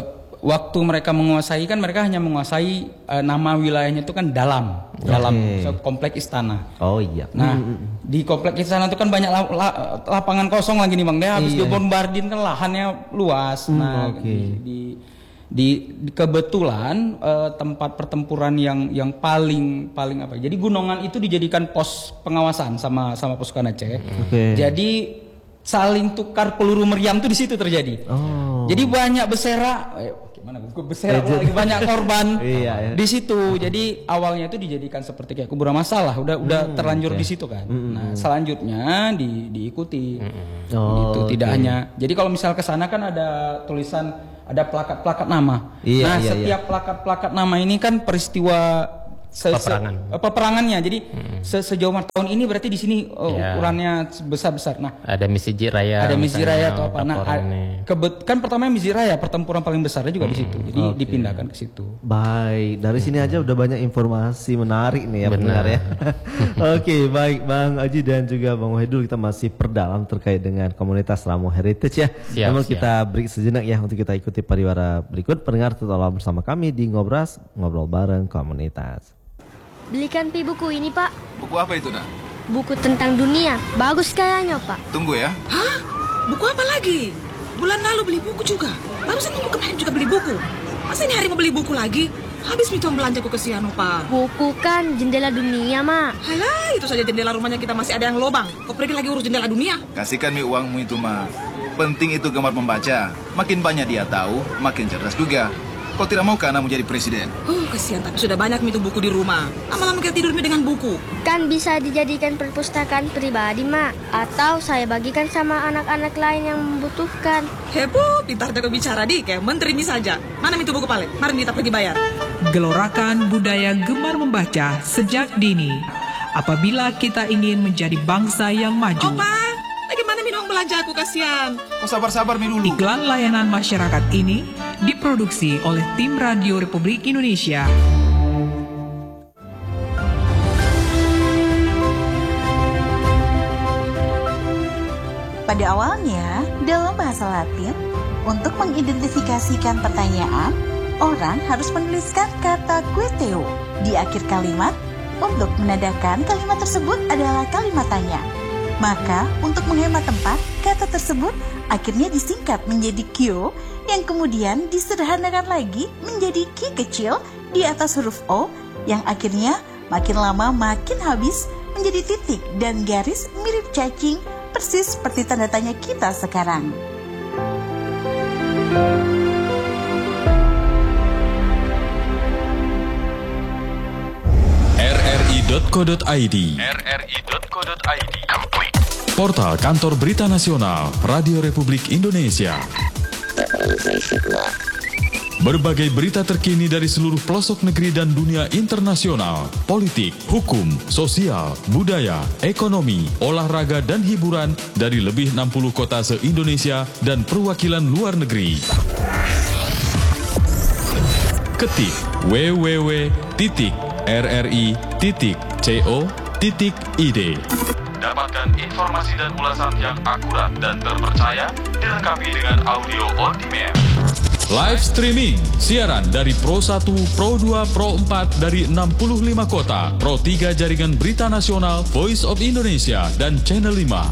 waktu mereka menguasai kan mereka hanya menguasai uh, nama wilayahnya itu kan dalam, dalam Okay. so, komplek istana. Oh iya. Nah, Mm-mm. di komplek istana itu kan banyak la- la- lapangan kosong lagi nih Bang. Dia habis Iya. dibombardir kan lahannya luas. Hmm, nah, oke. di, di di di kebetulan eh, tempat pertempuran yang yang paling paling apa? Jadi Gunungan itu dijadikan pos pengawasan sama sama pasukan Aceh. Oke. Jadi saling tukar peluru meriam tuh di situ terjadi. Oh. Jadi banyak bersera, eh, gimana? Gue bersera lagi banyak korban Iya, iya. di situ. Jadi awalnya itu dijadikan seperti kayak kuburan masalah, udah udah Hmm, terlanjur oke. di situ kan. Nah selanjutnya di, diikuti. Oh, Gitu, tidak oke. hanya. Jadi kalau misal ke sana kan ada tulisan, ada plakat-plakat nama. Iya, nah iya, setiap plakat-plakat nama ini kan peristiwa se- se- Peperangan. eh, peperangannya. Jadi se- sejauh tahun ini berarti di sini oh, Iya. ukurannya besar-besar. Nah Ada Misiji Raya. ada Misi misalnya, Raya atau apa. Nah, laporan a- ini. kebet kan pertama Misi Raya pertempuran paling besarnya juga di situ. Jadi Oke. dipindahkan ke situ. Baik, dari sini aja udah banyak informasi menarik nih ya Benar. pendengar ya. Oke, baik Bang Aji dan juga Bang Wahidul, kita masih perdalam terkait dengan komunitas Ramo Heritage ya. Siap, Namun siap. kita break sejenak ya untuk kita ikuti pariwara berikut. Pendengar tetaplah bersama kami di Ngobras, ngobrol bareng komunitas. Belikan Pi buku ini, Pak. Buku apa itu, nak? Buku tentang dunia. Bagus kayaknya, Pak. Tunggu ya. Hah? Buku apa lagi? Bulan lalu beli buku juga. Barusan minggu kemarin juga beli buku. Masa ini hari mau beli buku lagi? Habis minta belanjaku kesian, Pak. Buku kan jendela dunia, Mak. Halah, itu saja jendela rumahnya kita masih ada yang lobang. Kau pergi lagi urus jendela dunia. Kasihkan mi uangmu itu, Ma. Penting itu gemar membaca. Makin banyak dia tahu, makin cerdas juga. Kau tidak mau karena menjadi presiden? Oh, kesian, tapi sudah banyak mi itu buku di rumah. Lama-lama kita tidur mi dengan buku. Kan bisa dijadikan perpustakaan pribadi, Mak. Atau saya bagikan sama anak-anak lain yang membutuhkan. Heboh, pintar jago bicara di, kayak menteri mi saja. Mana mi itu buku paling? Mari kita pergi bayar. Gelorakan budaya gemar membaca sejak dini. Apabila kita ingin menjadi bangsa yang maju. Opa, bagaimana mi uang belanja aku, kasihan. Kau sabar-sabar mi dulu. Iklan layanan masyarakat ini diproduksi oleh tim Radio Republik Indonesia. Pada awalnya, dalam bahasa Latin, untuk mengidentifikasikan pertanyaan, orang harus menuliskan kata queteo di akhir kalimat untuk menandakan kalimat tersebut adalah kalimat tanya. Maka, untuk menghemat tempat, kata tersebut akhirnya disingkat menjadi Q yang kemudian disederhanakan lagi menjadi Q kecil di atas huruf O yang akhirnya makin lama makin habis menjadi titik dan garis mirip cacing persis seperti tanda tanya kita sekarang. r r i titik co titik i d r r i titik co titik i d Portal Kantor Berita Nasional Radio Republik Indonesia. Berbagai berita terkini dari seluruh pelosok negeri dan dunia internasional, politik, hukum, sosial, budaya, ekonomi, olahraga, dan hiburan dari lebih enam puluh kota se-Indonesia dan perwakilan luar negeri. Ketik w w w titik r r i titik co titik i d. Dapatkan informasi dan ulasan yang akurat dan terpercaya dilengkapi dengan audio on demand. Live streaming, siaran dari Pro satu, Pro dua, Pro empat dari enam puluh lima kota, Pro tiga Jaringan Berita Nasional, Voice of Indonesia, dan Channel lima.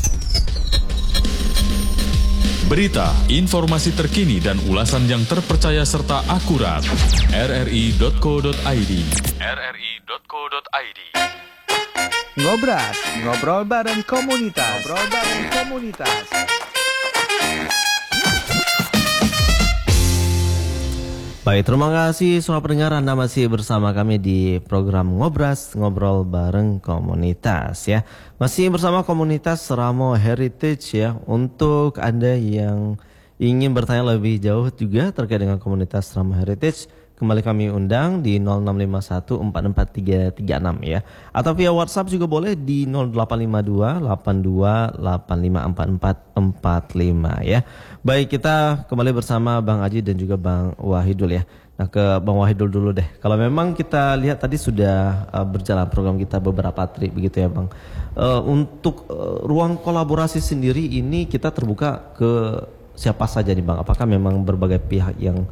Berita, informasi terkini dan ulasan yang terpercaya serta akurat. r r i titik co titik i d r r i titik co titik i d. Ngobras, ngobrol bareng komunitas. Ngobrol bareng komunitas. Baik, terima kasih semua pendengar, Anda masih bersama kami di program Ngobras, ngobrol bareng komunitas ya. Masih bersama komunitas Ramo Heritage ya. Untuk Anda yang ingin bertanya lebih jauh juga terkait dengan komunitas Ramo Heritage, kembali kami undang di nol enam lima satu empat empat tiga tiga enam ya. Atau via WhatsApp juga boleh di nol delapan lima dua delapan dua delapan lima empat empat empat lima ya. Baik, kita kembali bersama Bang Aji dan juga Bang Wahidul ya. Nah, ke Bang Wahidul dulu deh. Kalau memang kita lihat tadi sudah uh, berjalan program kita beberapa trip begitu ya Bang. Uh, untuk uh, ruang kolaborasi sendiri ini kita terbuka ke siapa saja nih Bang? Apakah memang berbagai pihak yang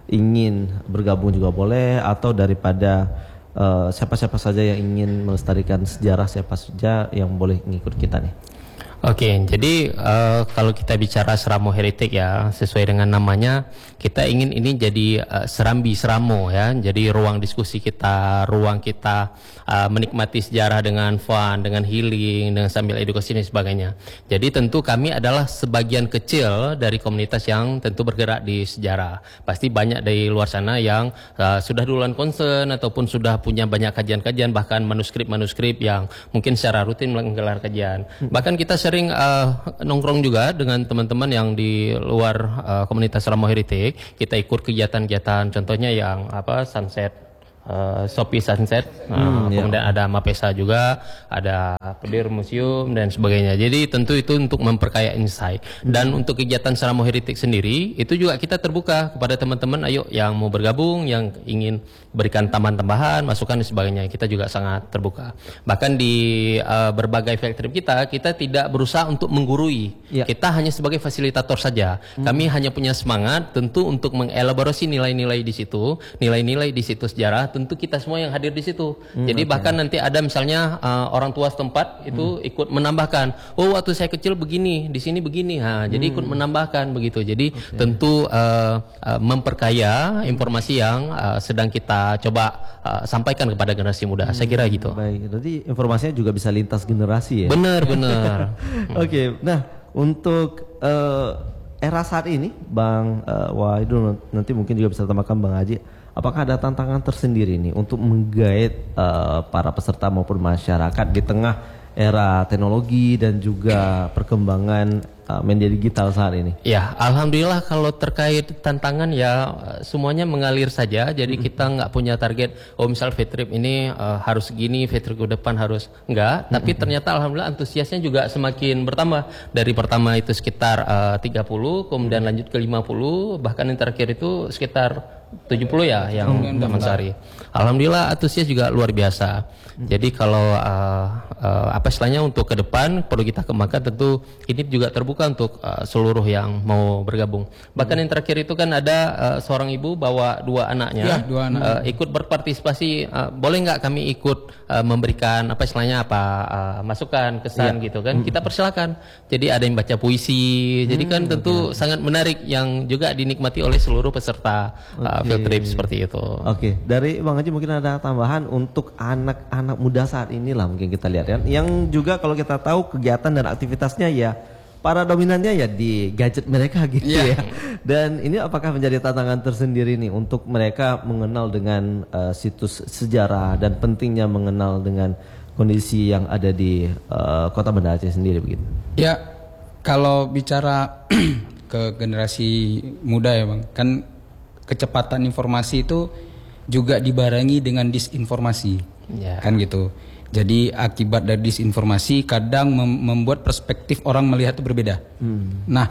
ingin bergabung juga boleh, atau daripada uh, siapa-siapa saja yang ingin melestarikan sejarah, siapa saja yang boleh ngikut kita nih? Oke, jadi uh, kalau kita bicara Seramo Heritage ya, sesuai dengan namanya, kita ingin ini jadi uh, Serambi Seramo ya, jadi ruang diskusi kita, ruang kita uh, menikmati sejarah dengan fun, dengan healing, dengan sambil edukasi dan sebagainya. Jadi tentu kami adalah sebagian kecil dari komunitas yang tentu bergerak di sejarah. Pasti banyak dari luar sana yang uh, sudah duluan concern ataupun sudah punya banyak kajian-kajian, bahkan manuskrip-manuskrip yang mungkin secara rutin menggelar kajian. Bahkan kita sering uh, nongkrong juga dengan teman-teman yang di luar uh, komunitas Seramo Heritage. Kita ikut kegiatan-kegiatan, contohnya yang apa sunset, uh, Shopee Sunset, uh, hmm, kemudian ya. ada Mapesa juga, ada Pedir Museum dan sebagainya. Jadi tentu itu untuk memperkaya insight. Dan hmm. untuk kegiatan Seramo Heritage sendiri, itu juga kita terbuka kepada teman-teman, ayo yang mau bergabung, yang ingin berikan tambahan-tambahan, masukan dan sebagainya, kita juga sangat terbuka. Bahkan di uh, berbagai field trip kita, kita tidak berusaha untuk menggurui. Ya. Kita hanya sebagai fasilitator saja. Hmm. Kami hanya punya semangat tentu untuk mengelaborasi nilai-nilai di situ, nilai-nilai di situ sejarah, tentu kita semua yang hadir di situ. Hmm, Jadi okay. bahkan nanti ada misalnya uh, orang tua setempat itu hmm. ikut menambahkan, oh waktu saya kecil begini, di sini begini. Ha, hmm. jadi ikut menambahkan begitu. Jadi okay. tentu uh, uh, memperkaya informasi yang uh, sedang kita coba uh, sampaikan kepada generasi muda. Hmm, saya kira gitu. Baik, jadi informasinya juga bisa lintas generasi ya. Benar, benar. Oke, okay, nah untuk uh, era saat ini, Bang uh, Wahidul, nanti mungkin juga bisa tambahkan Bang Haji, apakah ada tantangan tersendiri nih untuk menggait uh, para peserta maupun masyarakat di tengah era teknologi dan juga perkembangan uh, media digital saat ini? Ya, alhamdulillah kalau terkait tantangan ya semuanya mengalir saja. Jadi mm-hmm. kita nggak punya target, oh misal field trip ini uh, harus segini, field trip ke depan harus enggak. Mm-hmm. Tapi ternyata alhamdulillah antusiasnya juga semakin bertambah. Dari pertama itu sekitar uh, tiga puluh, kemudian lanjut ke lima puluh, bahkan yang terakhir itu sekitar tujuh puluh ya yang Taman Sari. Alhamdulillah antusias juga luar biasa. Jadi kalau uh, uh, apa istilahnya untuk ke depan perlu kita kembangkan, tentu ini juga terbuka untuk uh, seluruh yang mau bergabung. Bahkan hmm. yang terakhir itu kan ada uh, seorang ibu bawa dua anaknya ya, dua anak. uh, ikut berpartisipasi. Uh, boleh nggak kami ikut uh, memberikan apa istilahnya apa uh, masukan kesan ya. gitu kan? Hmm. Kita persilakan. Jadi ada yang baca puisi. Jadi hmm, kan tentu okay. sangat menarik yang juga dinikmati oleh seluruh peserta uh, field trip seperti itu. Oke, okay. Dari Bang Haji mungkin ada tambahan untuk anak-anak anak muda saat ini lah mungkin kita lihat ya, yang juga kalau kita tahu kegiatan dan aktivitasnya ya para dominannya ya di gadget mereka gitu yeah. ya. Dan ini apakah menjadi tantangan tersendiri nih untuk mereka mengenal dengan uh, situs sejarah dan pentingnya mengenal dengan kondisi yang ada di uh, Kota Banda Aceh sendiri begitu? Ya, kalau bicara ke generasi muda ya Bang, kan kecepatan informasi itu juga dibarengi dengan disinformasi. Ya. Kan gitu. Jadi akibat dari disinformasi kadang mem- membuat perspektif orang melihat itu berbeda. Hmm. Nah,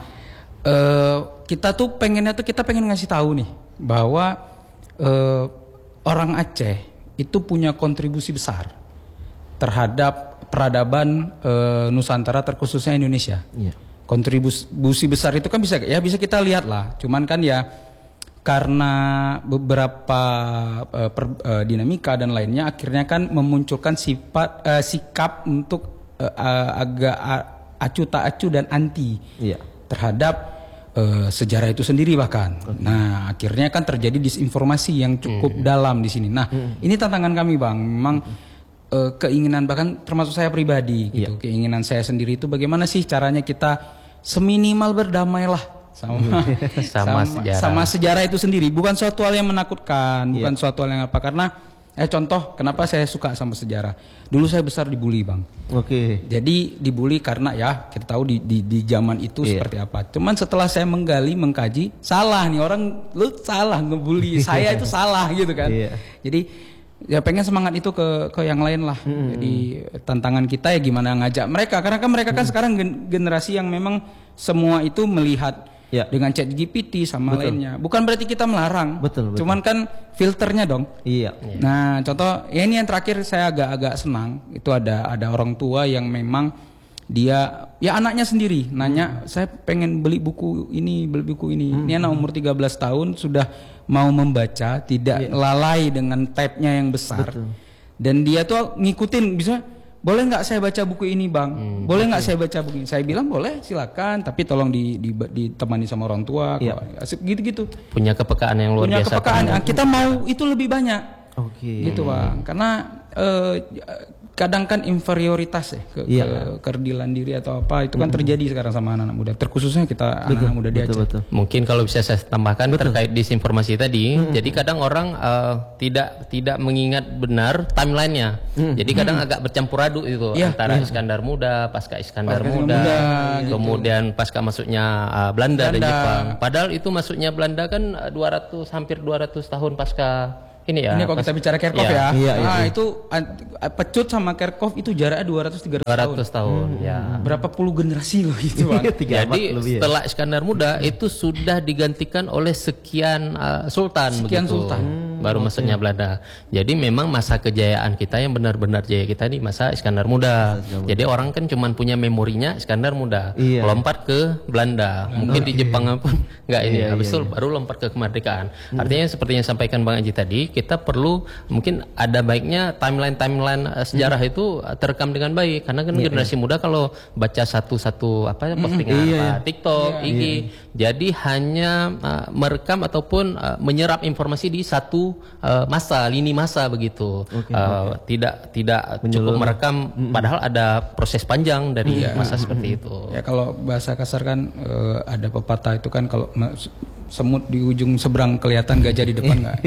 eh, kita tuh pengennya tuh kita pengen ngasih tahu nih bahwa eh, orang Aceh itu punya kontribusi besar terhadap peradaban eh, Nusantara, terkhususnya Indonesia. Ya. Kontribusi besar itu kan bisa ya bisa kita lihat lah. Cuman kan ya karena beberapa uh, per, uh, dinamika dan lainnya akhirnya kan memunculkan sifat uh, sikap untuk uh, uh, agak uh, acu tak acu dan anti yeah. terhadap uh, sejarah itu sendiri bahkan. Okay. Nah, akhirnya kan terjadi disinformasi yang cukup mm. dalam di sini. Nah, mm. ini tantangan kami Bang. Memang mm. uh, keinginan bahkan termasuk saya pribadi gitu. Yeah. Keinginan saya sendiri itu bagaimana sih caranya kita seminimal berdamailah sama sama, sama sejarah. sama sejarah itu sendiri, bukan suatu hal yang menakutkan, bukan yeah. suatu hal yang apa, karena eh contoh kenapa saya suka sama sejarah. Dulu saya besar dibully Bang. Oke. Okay. Jadi dibully karena ya kita tahu di di, di zaman itu yeah. seperti apa. Cuman setelah saya menggali, mengkaji, salah nih orang, lu salah ngebully saya itu salah gitu kan. Yeah. Jadi ya pengen semangat itu ke ke yang lain lah. Mm-hmm. Jadi tantangan kita ya gimana ngajak mereka, karena kan mereka kan mm-hmm. sekarang gen- generasi yang memang semua itu melihat ya. Dengan Chat G P T sama betul. Lainnya. Bukan berarti kita melarang. Betul, betul. Cuman kan filternya dong. Iya. Nah, contoh ya ini yang terakhir saya agak-agak senang. Itu ada ada orang tua yang memang dia ya anaknya sendiri nanya, hmm. saya pengen beli buku ini, beli buku ini. Hmm. Ini anak umur tiga belas tahun sudah mau membaca, tidak yeah. lalai dengan tab-nya yang besar. Betul. Dan dia tuh ngikutin, bisa boleh nggak saya baca buku ini bang? Hmm. Boleh nggak saya baca buku ini? Saya bilang boleh, silakan. Tapi tolong di, di, ditemani sama orang tua, yeah. gitu-gitu. Punya kepekaan yang luar Punya biasa. Punya kepekaan. Nah, kita mau itu lebih banyak. Oke. Okay. Gitu bang. Karena uh, kadang kan inferioritas ya ke, yeah. ke kerdilan diri atau apa itu kan mm-hmm. terjadi sekarang sama anak-anak muda, terkhususnya kita betul, anak muda di Aceh. Betul, betul. Mungkin kalau bisa saya tambahkan betul. terkait disinformasi tadi, mm-hmm. jadi kadang orang uh, tidak tidak mengingat benar timelinenya, mm-hmm. jadi kadang mm-hmm. agak bercampur aduk itu yeah. antara yeah. Iskandar Muda, pasca Iskandar pasca Muda, muda kemudian gitu. pasca masuknya uh, Belanda, Belanda dan Jepang. Padahal itu masuknya Belanda kan uh, dua ratus hampir dua ratus tahun pasca. Ini ya. Ini kalau kita bicara Kerkhoff ya. ya. Iya, iya, nah, iya. itu Pecut sama Kerkhoff itu jaraknya dua ratus tiga ratus tahun. dua ratus tahun, hmm. ya. Berapa puluh generasi loh itu, Bang. Jadi setelah Iskandar Muda itu sudah digantikan oleh sekian uh, sultan sekian begitu. sultan. Hmm, baru okay. masuknya Belanda. Jadi memang masa kejayaan kita yang benar-benar jaya kita di masa Iskandar Muda. Masa Jadi Muda. Orang kan cuma punya memorinya Iskandar Muda. Iya. Lompat ke Belanda. Hmm. Mungkin okay. di Jepang pun enggak ini. Iya, Habis itu iya, iya. baru lompat ke kemerdekaan. Hmm. Artinya seperti yang sampaikan Bang Aji tadi, kita perlu mungkin ada baiknya timeline-timeline uh, sejarah hmm. itu uh, terekam dengan baik, karena kan yeah, generasi yeah. muda kalau baca satu-satu apa ya postingan mm, iya, TikTok, yeah, I G, yeah. jadi hanya uh, merekam ataupun uh, menyerap informasi di satu uh, masa, lini masa begitu. Okay, uh, okay. Tidak tidak cukup merekam, mm-hmm. padahal ada proses panjang dari yeah. masa mm-hmm. seperti itu. Ya kalau bahasa kasar kan uh, ada pepatah itu kan kalau semut di ujung seberang kelihatan, gajah di depan nggak.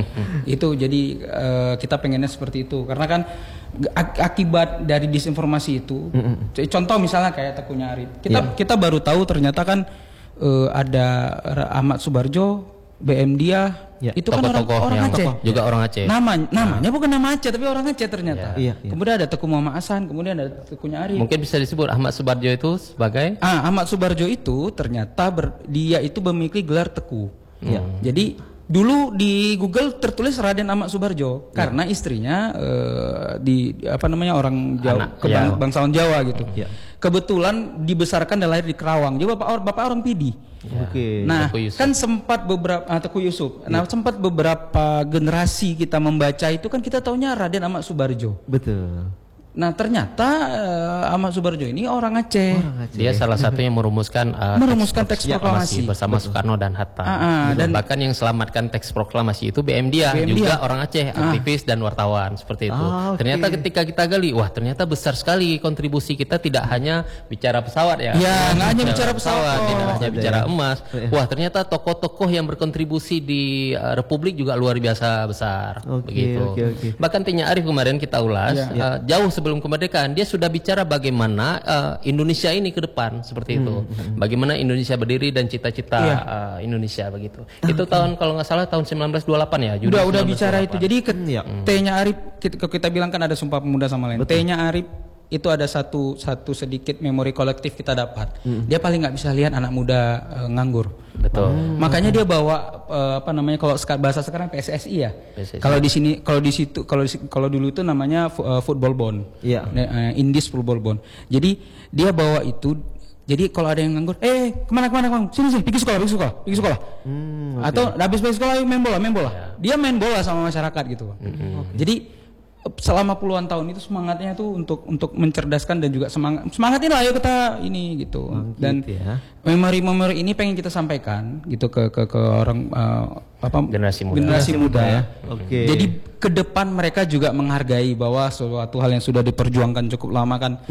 Itu jadi uh, kita pengennya seperti itu karena kan ak- akibat dari disinformasi itu. Mm-hmm. Contoh misalnya kayak Teuku Arif. Kita yeah. kita baru tahu ternyata kan uh, ada Ahmad Subarjo, B M Dia. Ya, itu kan orang, orang Aceh, tokoh, juga orang Aceh. Nama, namanya nah. bukan nama Aceh tapi orang Aceh ternyata. Ya, ya, ya. Kemudian ada Teuku Muhammad Hasan, kemudian ada Teuku Arif. Mungkin bisa disebut Ahmad Subarjo itu sebagai? Ah, Ahmad Subarjo itu ternyata ber, dia itu memiliki gelar Teku. Ya. Hmm. Jadi dulu di Google tertulis Raden Ahmad Subarjo ya. karena istrinya uh, di apa namanya orang Jawa, Anak, kebang, ya. bangsawan Jawa gitu. Ya. Kebetulan dibesarkan dan lahir di Kerawang. Jadi bapak bapak orang Pidi. Ya. Oke. Nah, kan sempat beberapa ah, Teku Yusuf. Nah, ya. sempat beberapa generasi kita membaca itu kan kita taunya Raden Ahmad Subarjo. Betul. Nah ternyata uh, Ahmad Subarjo ini orang Aceh. Orang Aceh. Dia salah satu yang merumuskan uh, merumuskan teks, teks proklamasi bersama Betul. Soekarno dan Hatta. Uh, uh, dan bahkan yang selamatkan teks proklamasi itu B M Dia, B M juga Dia. orang Aceh, aktivis uh. dan wartawan seperti itu. Ah, okay. Ternyata ketika kita gali, wah ternyata besar sekali kontribusi kita, tidak hanya bicara pesawat ya. Ya, nggak hanya bicara pesawat, oh. tidak hanya bicara emas. Wah ternyata tokoh-tokoh yang berkontribusi di uh, Republik juga luar biasa besar. Okay, begitu. Okay, okay. Bahkan Teuku Arif kemarin kita ulas yeah. uh, jauh sebelum kemerdekaan dia sudah bicara bagaimana uh, Indonesia ini ke depan seperti hmm, itu, hmm. bagaimana Indonesia berdiri dan cita-cita yeah. uh, Indonesia begitu. Itu tahun kalau nggak salah tahun sembilan belas dua puluh delapan ya. Udah udah bicara itu. Jadi ke, ya. T-nya Arif kita, kita bilang kan ada Sumpah Pemuda sama lain. T-nya Arif itu ada satu satu sedikit memori kolektif kita dapat. Hmm. Dia paling nggak bisa lihat anak muda uh, nganggur. Betul. Hmm. Makanya dia bawa uh, apa namanya kalau bahasa sekarang P S S I ya. Kalau di sini kalau di situ kalau kalau dulu itu namanya uh, football bond. Iya. Yeah. Uh, Indies football bond. Jadi dia bawa itu. Jadi kalau ada yang nganggur, eh kemana kemana kemana, sini sini, pergi sekolah, pergi sekolah, pergi sekolah. Hmm, okay. Atau habis pergi sekolah main bola, main bola. Yeah. Dia main bola sama masyarakat gitu. Hmm. Okay. Jadi selama puluhan tahun itu semangatnya tuh untuk untuk mencerdaskan dan juga semangat semangatin lah ayo kita ini gitu. Oh, dan gitu ya. memori-memori ini pengen kita sampaikan gitu ke ke ke orang uh, apa generasi muda, generasi muda ya. Oke. Okay. Jadi ke depan mereka juga menghargai bahwa suatu hal yang sudah diperjuangkan cukup lama kan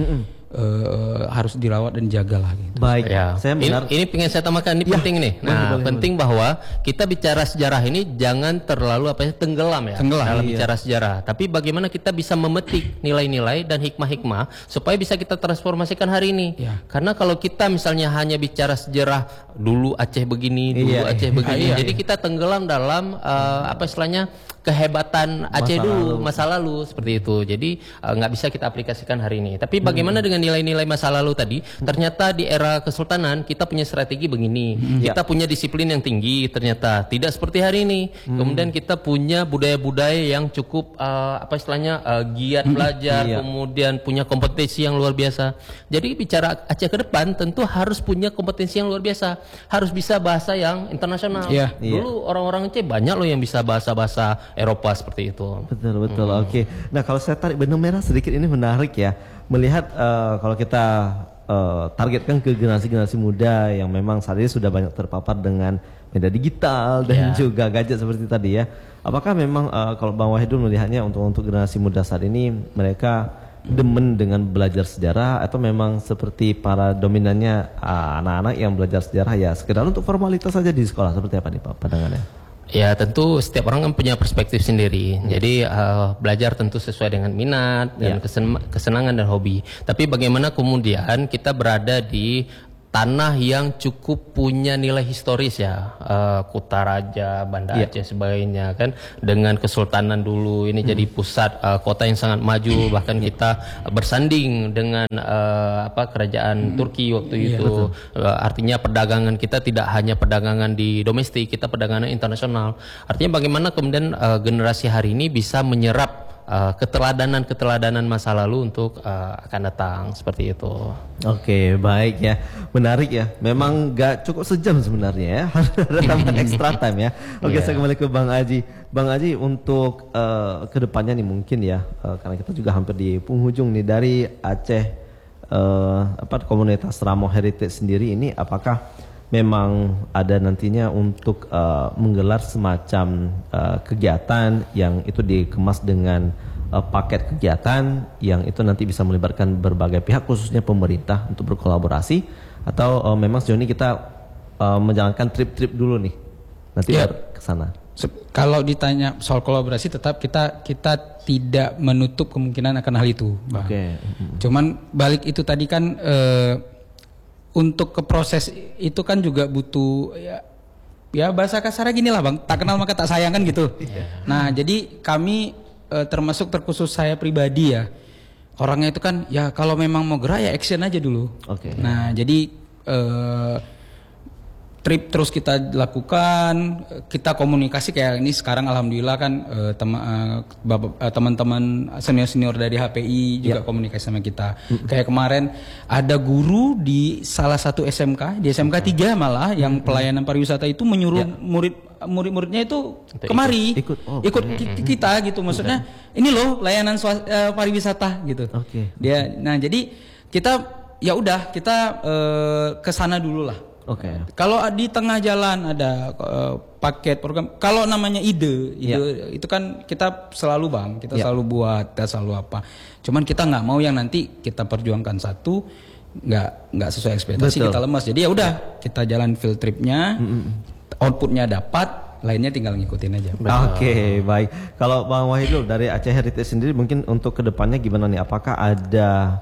uh, harus dirawat dan jagalah gitu. Baik. Ya. Saya benar. Ini, ini pengen saya tambahkan, ini ya. penting nih. Nah, boleh, boleh, penting boleh. bahwa kita bicara sejarah ini jangan terlalu apa ya tenggelam ya tenggelam, dalam iya. bicara sejarah. Tapi bagaimana kita bisa memetik nilai-nilai dan hikmah-hikmah supaya bisa kita transformasikan hari ini. Ya. Karena kalau kita misalnya hanya bicara sejarah dulu Aceh begini, dulu iya, Aceh iya. begini, iya, jadi iya. kita tenggelam dalam uh, apa istilahnya kehebatan Aceh masa dulu, lalu. masa lalu seperti itu. Jadi nggak uh, bisa kita aplikasikan hari ini. Tapi bagaimana hmm. dengan dengan nilai-nilai masa lalu tadi, ternyata di era kesultanan kita punya strategi begini, Hmm. kita punya disiplin yang tinggi, ternyata tidak seperti hari ini. Hmm. Kemudian kita punya budaya-budaya yang cukup uh, apa istilahnya uh, giat belajar, Iya. kemudian punya kompetensi yang luar biasa. Jadi bicara Aceh ke depan tentu harus punya kompetensi yang luar biasa, harus bisa bahasa yang internasional. Iya. Dulu orang-orang Aceh banyak loh yang bisa bahasa-bahasa Eropa seperti itu. Betul betul. Oke. Nah kalau saya tarik benang merah sedikit ini menarik ya. Melihat uh, kalau kita uh, targetkan ke generasi-generasi muda yang memang saat ini sudah banyak terpapar dengan media digital dan Ya. juga gadget seperti tadi ya. Apakah memang uh, kalau Bang Wahidul melihatnya untuk untuk generasi muda saat ini mereka demen dengan belajar sejarah atau memang seperti para dominannya uh, anak-anak yang belajar sejarah ya sekedar untuk formalitas saja di sekolah, seperti apa nih Pak pandangannya? Ya tentu setiap orang kan punya perspektif sendiri. Jadi uh, belajar tentu sesuai dengan minat dan Ya. kesen- kesenangan dan hobi. Tapi bagaimana kemudian kita berada di tanah yang cukup punya nilai historis ya, uh, Kutaraja, Banda Ya. Aceh sebagainya kan, dengan kesultanan dulu ini jadi pusat uh, kota yang sangat maju, bahkan kita bersanding dengan uh, apa kerajaan Turki waktu Iya, itu. Uh, artinya perdagangan kita tidak hanya perdagangan di domestik, kita perdagangan internasional. Artinya bagaimana kemudian uh, generasi hari ini bisa menyerap uh, keteladanan-keteladanan masa lalu untuk uh, akan datang seperti itu. Oke, baik ya. Menarik ya. Memang gak cukup sejam sebenarnya ya. Harus ada tambahan extra time ya. Oke, Yeah. saya kembali ke Bang Aji. Bang Aji untuk uh, kedepannya nih mungkin ya, uh, karena kita juga hampir di penghujung nih dari Aceh, uh, apa komunitas Ramo Heritage sendiri ini, apakah memang ada nantinya untuk uh, menggelar semacam uh, kegiatan yang itu dikemas dengan uh, paket kegiatan yang itu nanti bisa melibatkan berbagai pihak khususnya pemerintah untuk berkolaborasi, atau uh, memang sejauh ini kita uh, menjalankan trip-trip dulu nih nanti Ya. baru ke sana. Se- Kalau ditanya soal kolaborasi, tetap kita kita tidak menutup kemungkinan akan hal itu, Bang. Oke. Cuman balik itu tadi kan eh, untuk ke proses itu kan juga butuh ya, ya bahasa kasarnya gini lah, Bang. Tak kenal maka tak sayang kan gitu. Nah, jadi kami eh, termasuk terkhusus saya pribadi ya. Orangnya itu kan ya kalau memang mau gerak ya action aja dulu. Oke. Nah, jadi eh, trip terus kita lakukan, kita komunikasi kayak ini sekarang alhamdulillah kan eh, tema- eh, bapak- eh, teman-teman senior-senior dari H P I juga komunikasi sama kita. Kayak kemarin ada guru di salah satu S M K, di S M K tiga malah yang pelayanan pariwisata itu menyuruh murid murid-muridnya itu kemari Ikut. Oh, ikut oke. ki- kita gitu, maksudnya ini loh layanan swas- eh, pariwisata gitu. Oke. Dia nah jadi kita ya udah kita eh, ke sana dulu lah. Oke. Kalau di tengah jalan ada eh, paket program, kalau namanya ide, ide itu kan kita selalu bang, kita Ya. selalu buat, kita selalu apa. Cuman kita nggak mau yang nanti kita perjuangkan satu nggak nggak sesuai ekspektasi, Betul. kita lemas. Jadi ya udah kita jalan field tripnya, outputnya dapat, lainnya tinggal ngikutin aja. Oke, baik. Kalau Bang Wahidul dari Aceh Heritage sendiri mungkin untuk kedepannya gimana nih? Apakah ada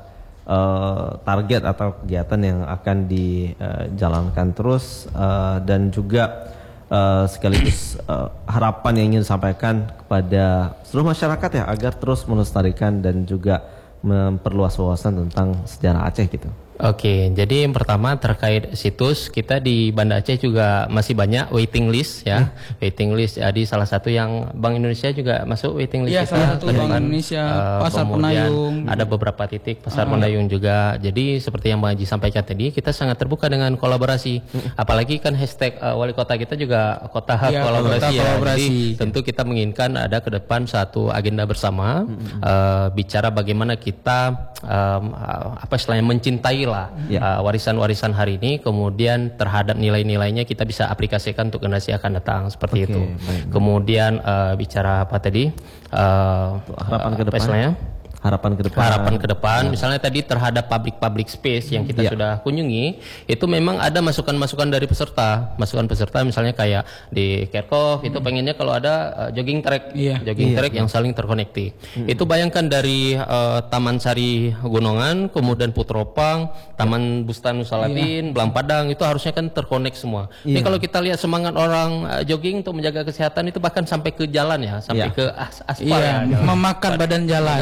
eh, target atau kegiatan yang akan dijalankan terus eh, dan juga eh, sekaligus eh, harapan yang ingin disampaikan kepada seluruh masyarakat ya agar terus melestarikan dan juga memperluas wawasan tentang sejarah Aceh gitu. Oke, jadi yang pertama terkait situs, kita di Banda Aceh juga masih banyak waiting list ya, waiting list. Jadi salah satu yang Bank Indonesia juga masuk waiting list Iya, kita. salah satu ke Bank depan. Indonesia, Eh, Pasar kemudian Penayung. Ada beberapa titik Pasar Ah. Penayung juga. Jadi seperti yang Bang Haji sampaikan tadi, kita sangat terbuka dengan kolaborasi. Apalagi kan hashtag eh, wali kota kita juga kota Iya, kolaborasi kota ya. kolaborasi. Jadi tentu kita menginginkan ada ke depan satu agenda bersama, eh, bicara bagaimana kita em, apa istilahnya mencintai lah Ya. eh, warisan-warisan hari ini, kemudian terhadap nilai-nilainya kita bisa aplikasikan untuk generasi akan datang seperti Oke, itu. baik. Kemudian eh, bicara apa tadi? Eh, Harapan ke apa depan. istilahnya? Harapan ke depan. Harapan ke depan, misalnya tadi terhadap public-public space yang kita Ya. sudah kunjungi, itu memang ada masukan-masukan dari peserta. Masukan peserta misalnya kayak di Kerkhoff itu pengennya kalau ada uh, jogging track, Iya. jogging Iya. track yang saling terkonekti. Itu bayangkan dari uh, Taman Sari Gunungan, kemudian Putropang, Taman Bustan Nusalatin, Belang Padang, itu harusnya kan terkonek semua. Ini Iya. kalau kita lihat semangat orang uh, jogging untuk menjaga kesehatan itu bahkan sampai ke jalan ya, sampai Iya. ke as aspal Iya, ya. jalan. memakan badan jalan. Bahkan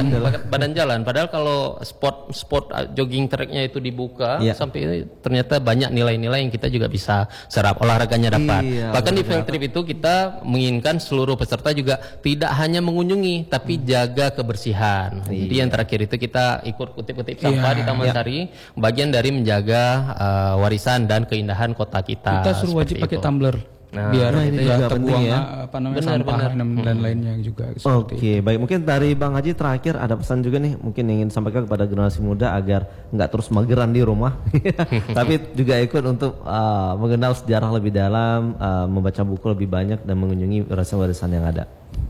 badan jalan. Padahal kalau spot spot jogging tracknya itu dibuka Iya. sampai ternyata banyak nilai-nilai yang kita juga bisa serap, olahraganya dapat. Iya, Bahkan di benar. field trip itu kita menginginkan seluruh peserta juga tidak hanya mengunjungi tapi jaga kebersihan. Jadi yang terakhir itu kita ikut kutip-kutip sampah Iya. di Taman Iya. Sari, bagian dari menjaga uh, warisan dan keindahan kota kita. Kita suruh wajib seperti pakai itu. tumbler. Nah, biar nah, ini tidak juga terbuang penting ya. apa namanya Benar, sampah benar. dan, dan lainnya juga. seperti Oke, baik, mungkin dari Bang Haji terakhir ada pesan juga nih mungkin yang ingin disampaikan kepada generasi muda agar nggak terus mageran di rumah, tapi juga ikut untuk uh, mengenal sejarah lebih dalam, uh, membaca buku lebih banyak dan mengunjungi warisan-warisan yang ada.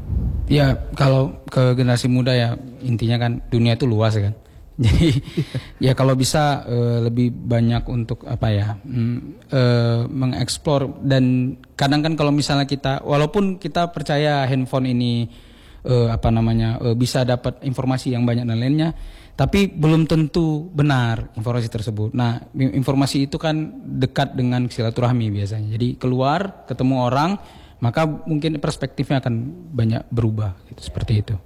Ya, kalau ke generasi muda ya intinya kan dunia itu luas kan. Jadi ya kalau bisa eh, lebih banyak untuk apa ya mm, eh, mengeksplor, dan kadang kan kalau misalnya kita walaupun kita percaya handphone ini eh, apa namanya eh, bisa dapat informasi yang banyak dan lainnya, tapi belum tentu benar informasi tersebut. Nah, informasi itu kan dekat dengan silaturahmi biasanya. Jadi keluar ketemu orang, maka mungkin perspektifnya akan banyak berubah gitu, seperti itu.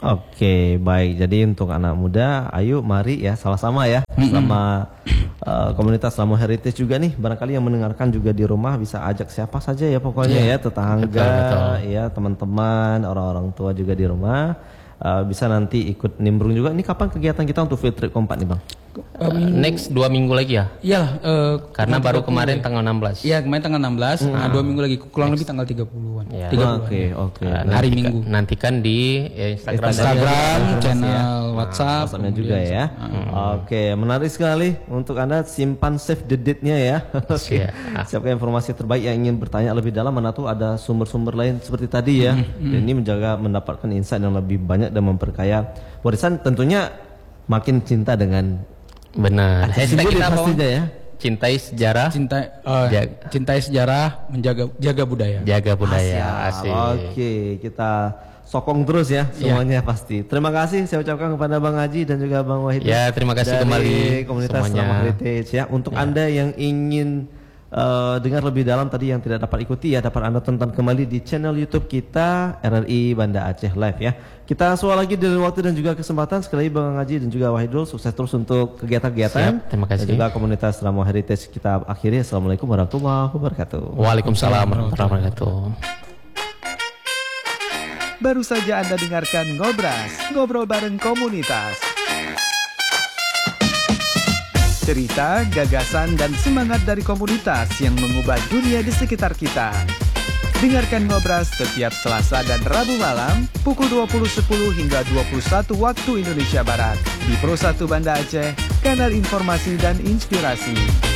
Oke, baik. Jadi untuk anak muda, ayo mari ya sama-sama ya sama uh, komunitas Ramo Heritage juga nih. Barangkali yang mendengarkan juga di rumah bisa ajak siapa saja ya pokoknya ya, tetangga, Betul, betul. ya teman-teman, orang-orang tua juga di rumah. Uh, bisa nanti ikut nimbrung juga. Ini kapan kegiatan kita untuk field trip keempat nih Bang? Uh, next dua minggu lagi ya? Iya, uh, karena baru kemarin tanggal enam belas. Iya, kemarin tanggal enam belas. Hmm. Nah, dua minggu lagi, kurang lebih tanggal tiga puluhan. Ya. Oke, oke. Uh, hari Minggu. Nantikan di ya, Instagram, Instagram, channel ya. WhatsApp, WhatsApp-nya juga ya. Hmm. Oke, menarik sekali untuk Anda simpan save the date-nya ya. Oke. Siapkan informasi terbaik yang ingin bertanya lebih dalam, mana tuh ada sumber-sumber lain seperti tadi ya. Hmm. Dan ini menjaga mendapatkan insight yang lebih banyak dan memperkaya warisan, tentunya makin cinta dengan benar. Hashtag kita apa? Pastinya ya. Cintai sejarah, cintai uh, jaga. cintai sejarah, menjaga jaga budaya. Jaga budaya. Asik. Asik. Oke, kita sokong terus ya semuanya ya. Pasti. Terima kasih saya ucapkan kepada Bang Haji dan juga Bang Wahid. Ya, terima kasih dari kembali komunitas Ramo Heritage ya. Untuk ya. Anda yang ingin Uh, dengar lebih dalam tadi yang tidak dapat ikuti ya, dapat Anda tonton kembali di channel YouTube kita R R I Banda Aceh Live ya. Kita soal lagi dari waktu dan juga kesempatan. Sekali lagi Bang Haji dan juga Wahidul, sukses terus untuk kegiatan-kegiatan. Terima kasih. Dan juga komunitas Ramo Heritage kita akhiri. Assalamualaikum warahmatullahi wabarakatuh. Waalaikumsalam warahmatullahi wabarakatuh. Baru saja Anda dengarkan Ngobras, ngobrol bareng komunitas. Cerita, gagasan, dan semangat dari komunitas yang mengubah dunia di sekitar kita. Dengarkan Ngobras setiap Selasa dan Rabu malam pukul dua puluh sepuluh hingga dua puluh satu waktu Indonesia Barat di Pro satu Banda Aceh, kanal informasi dan inspirasi.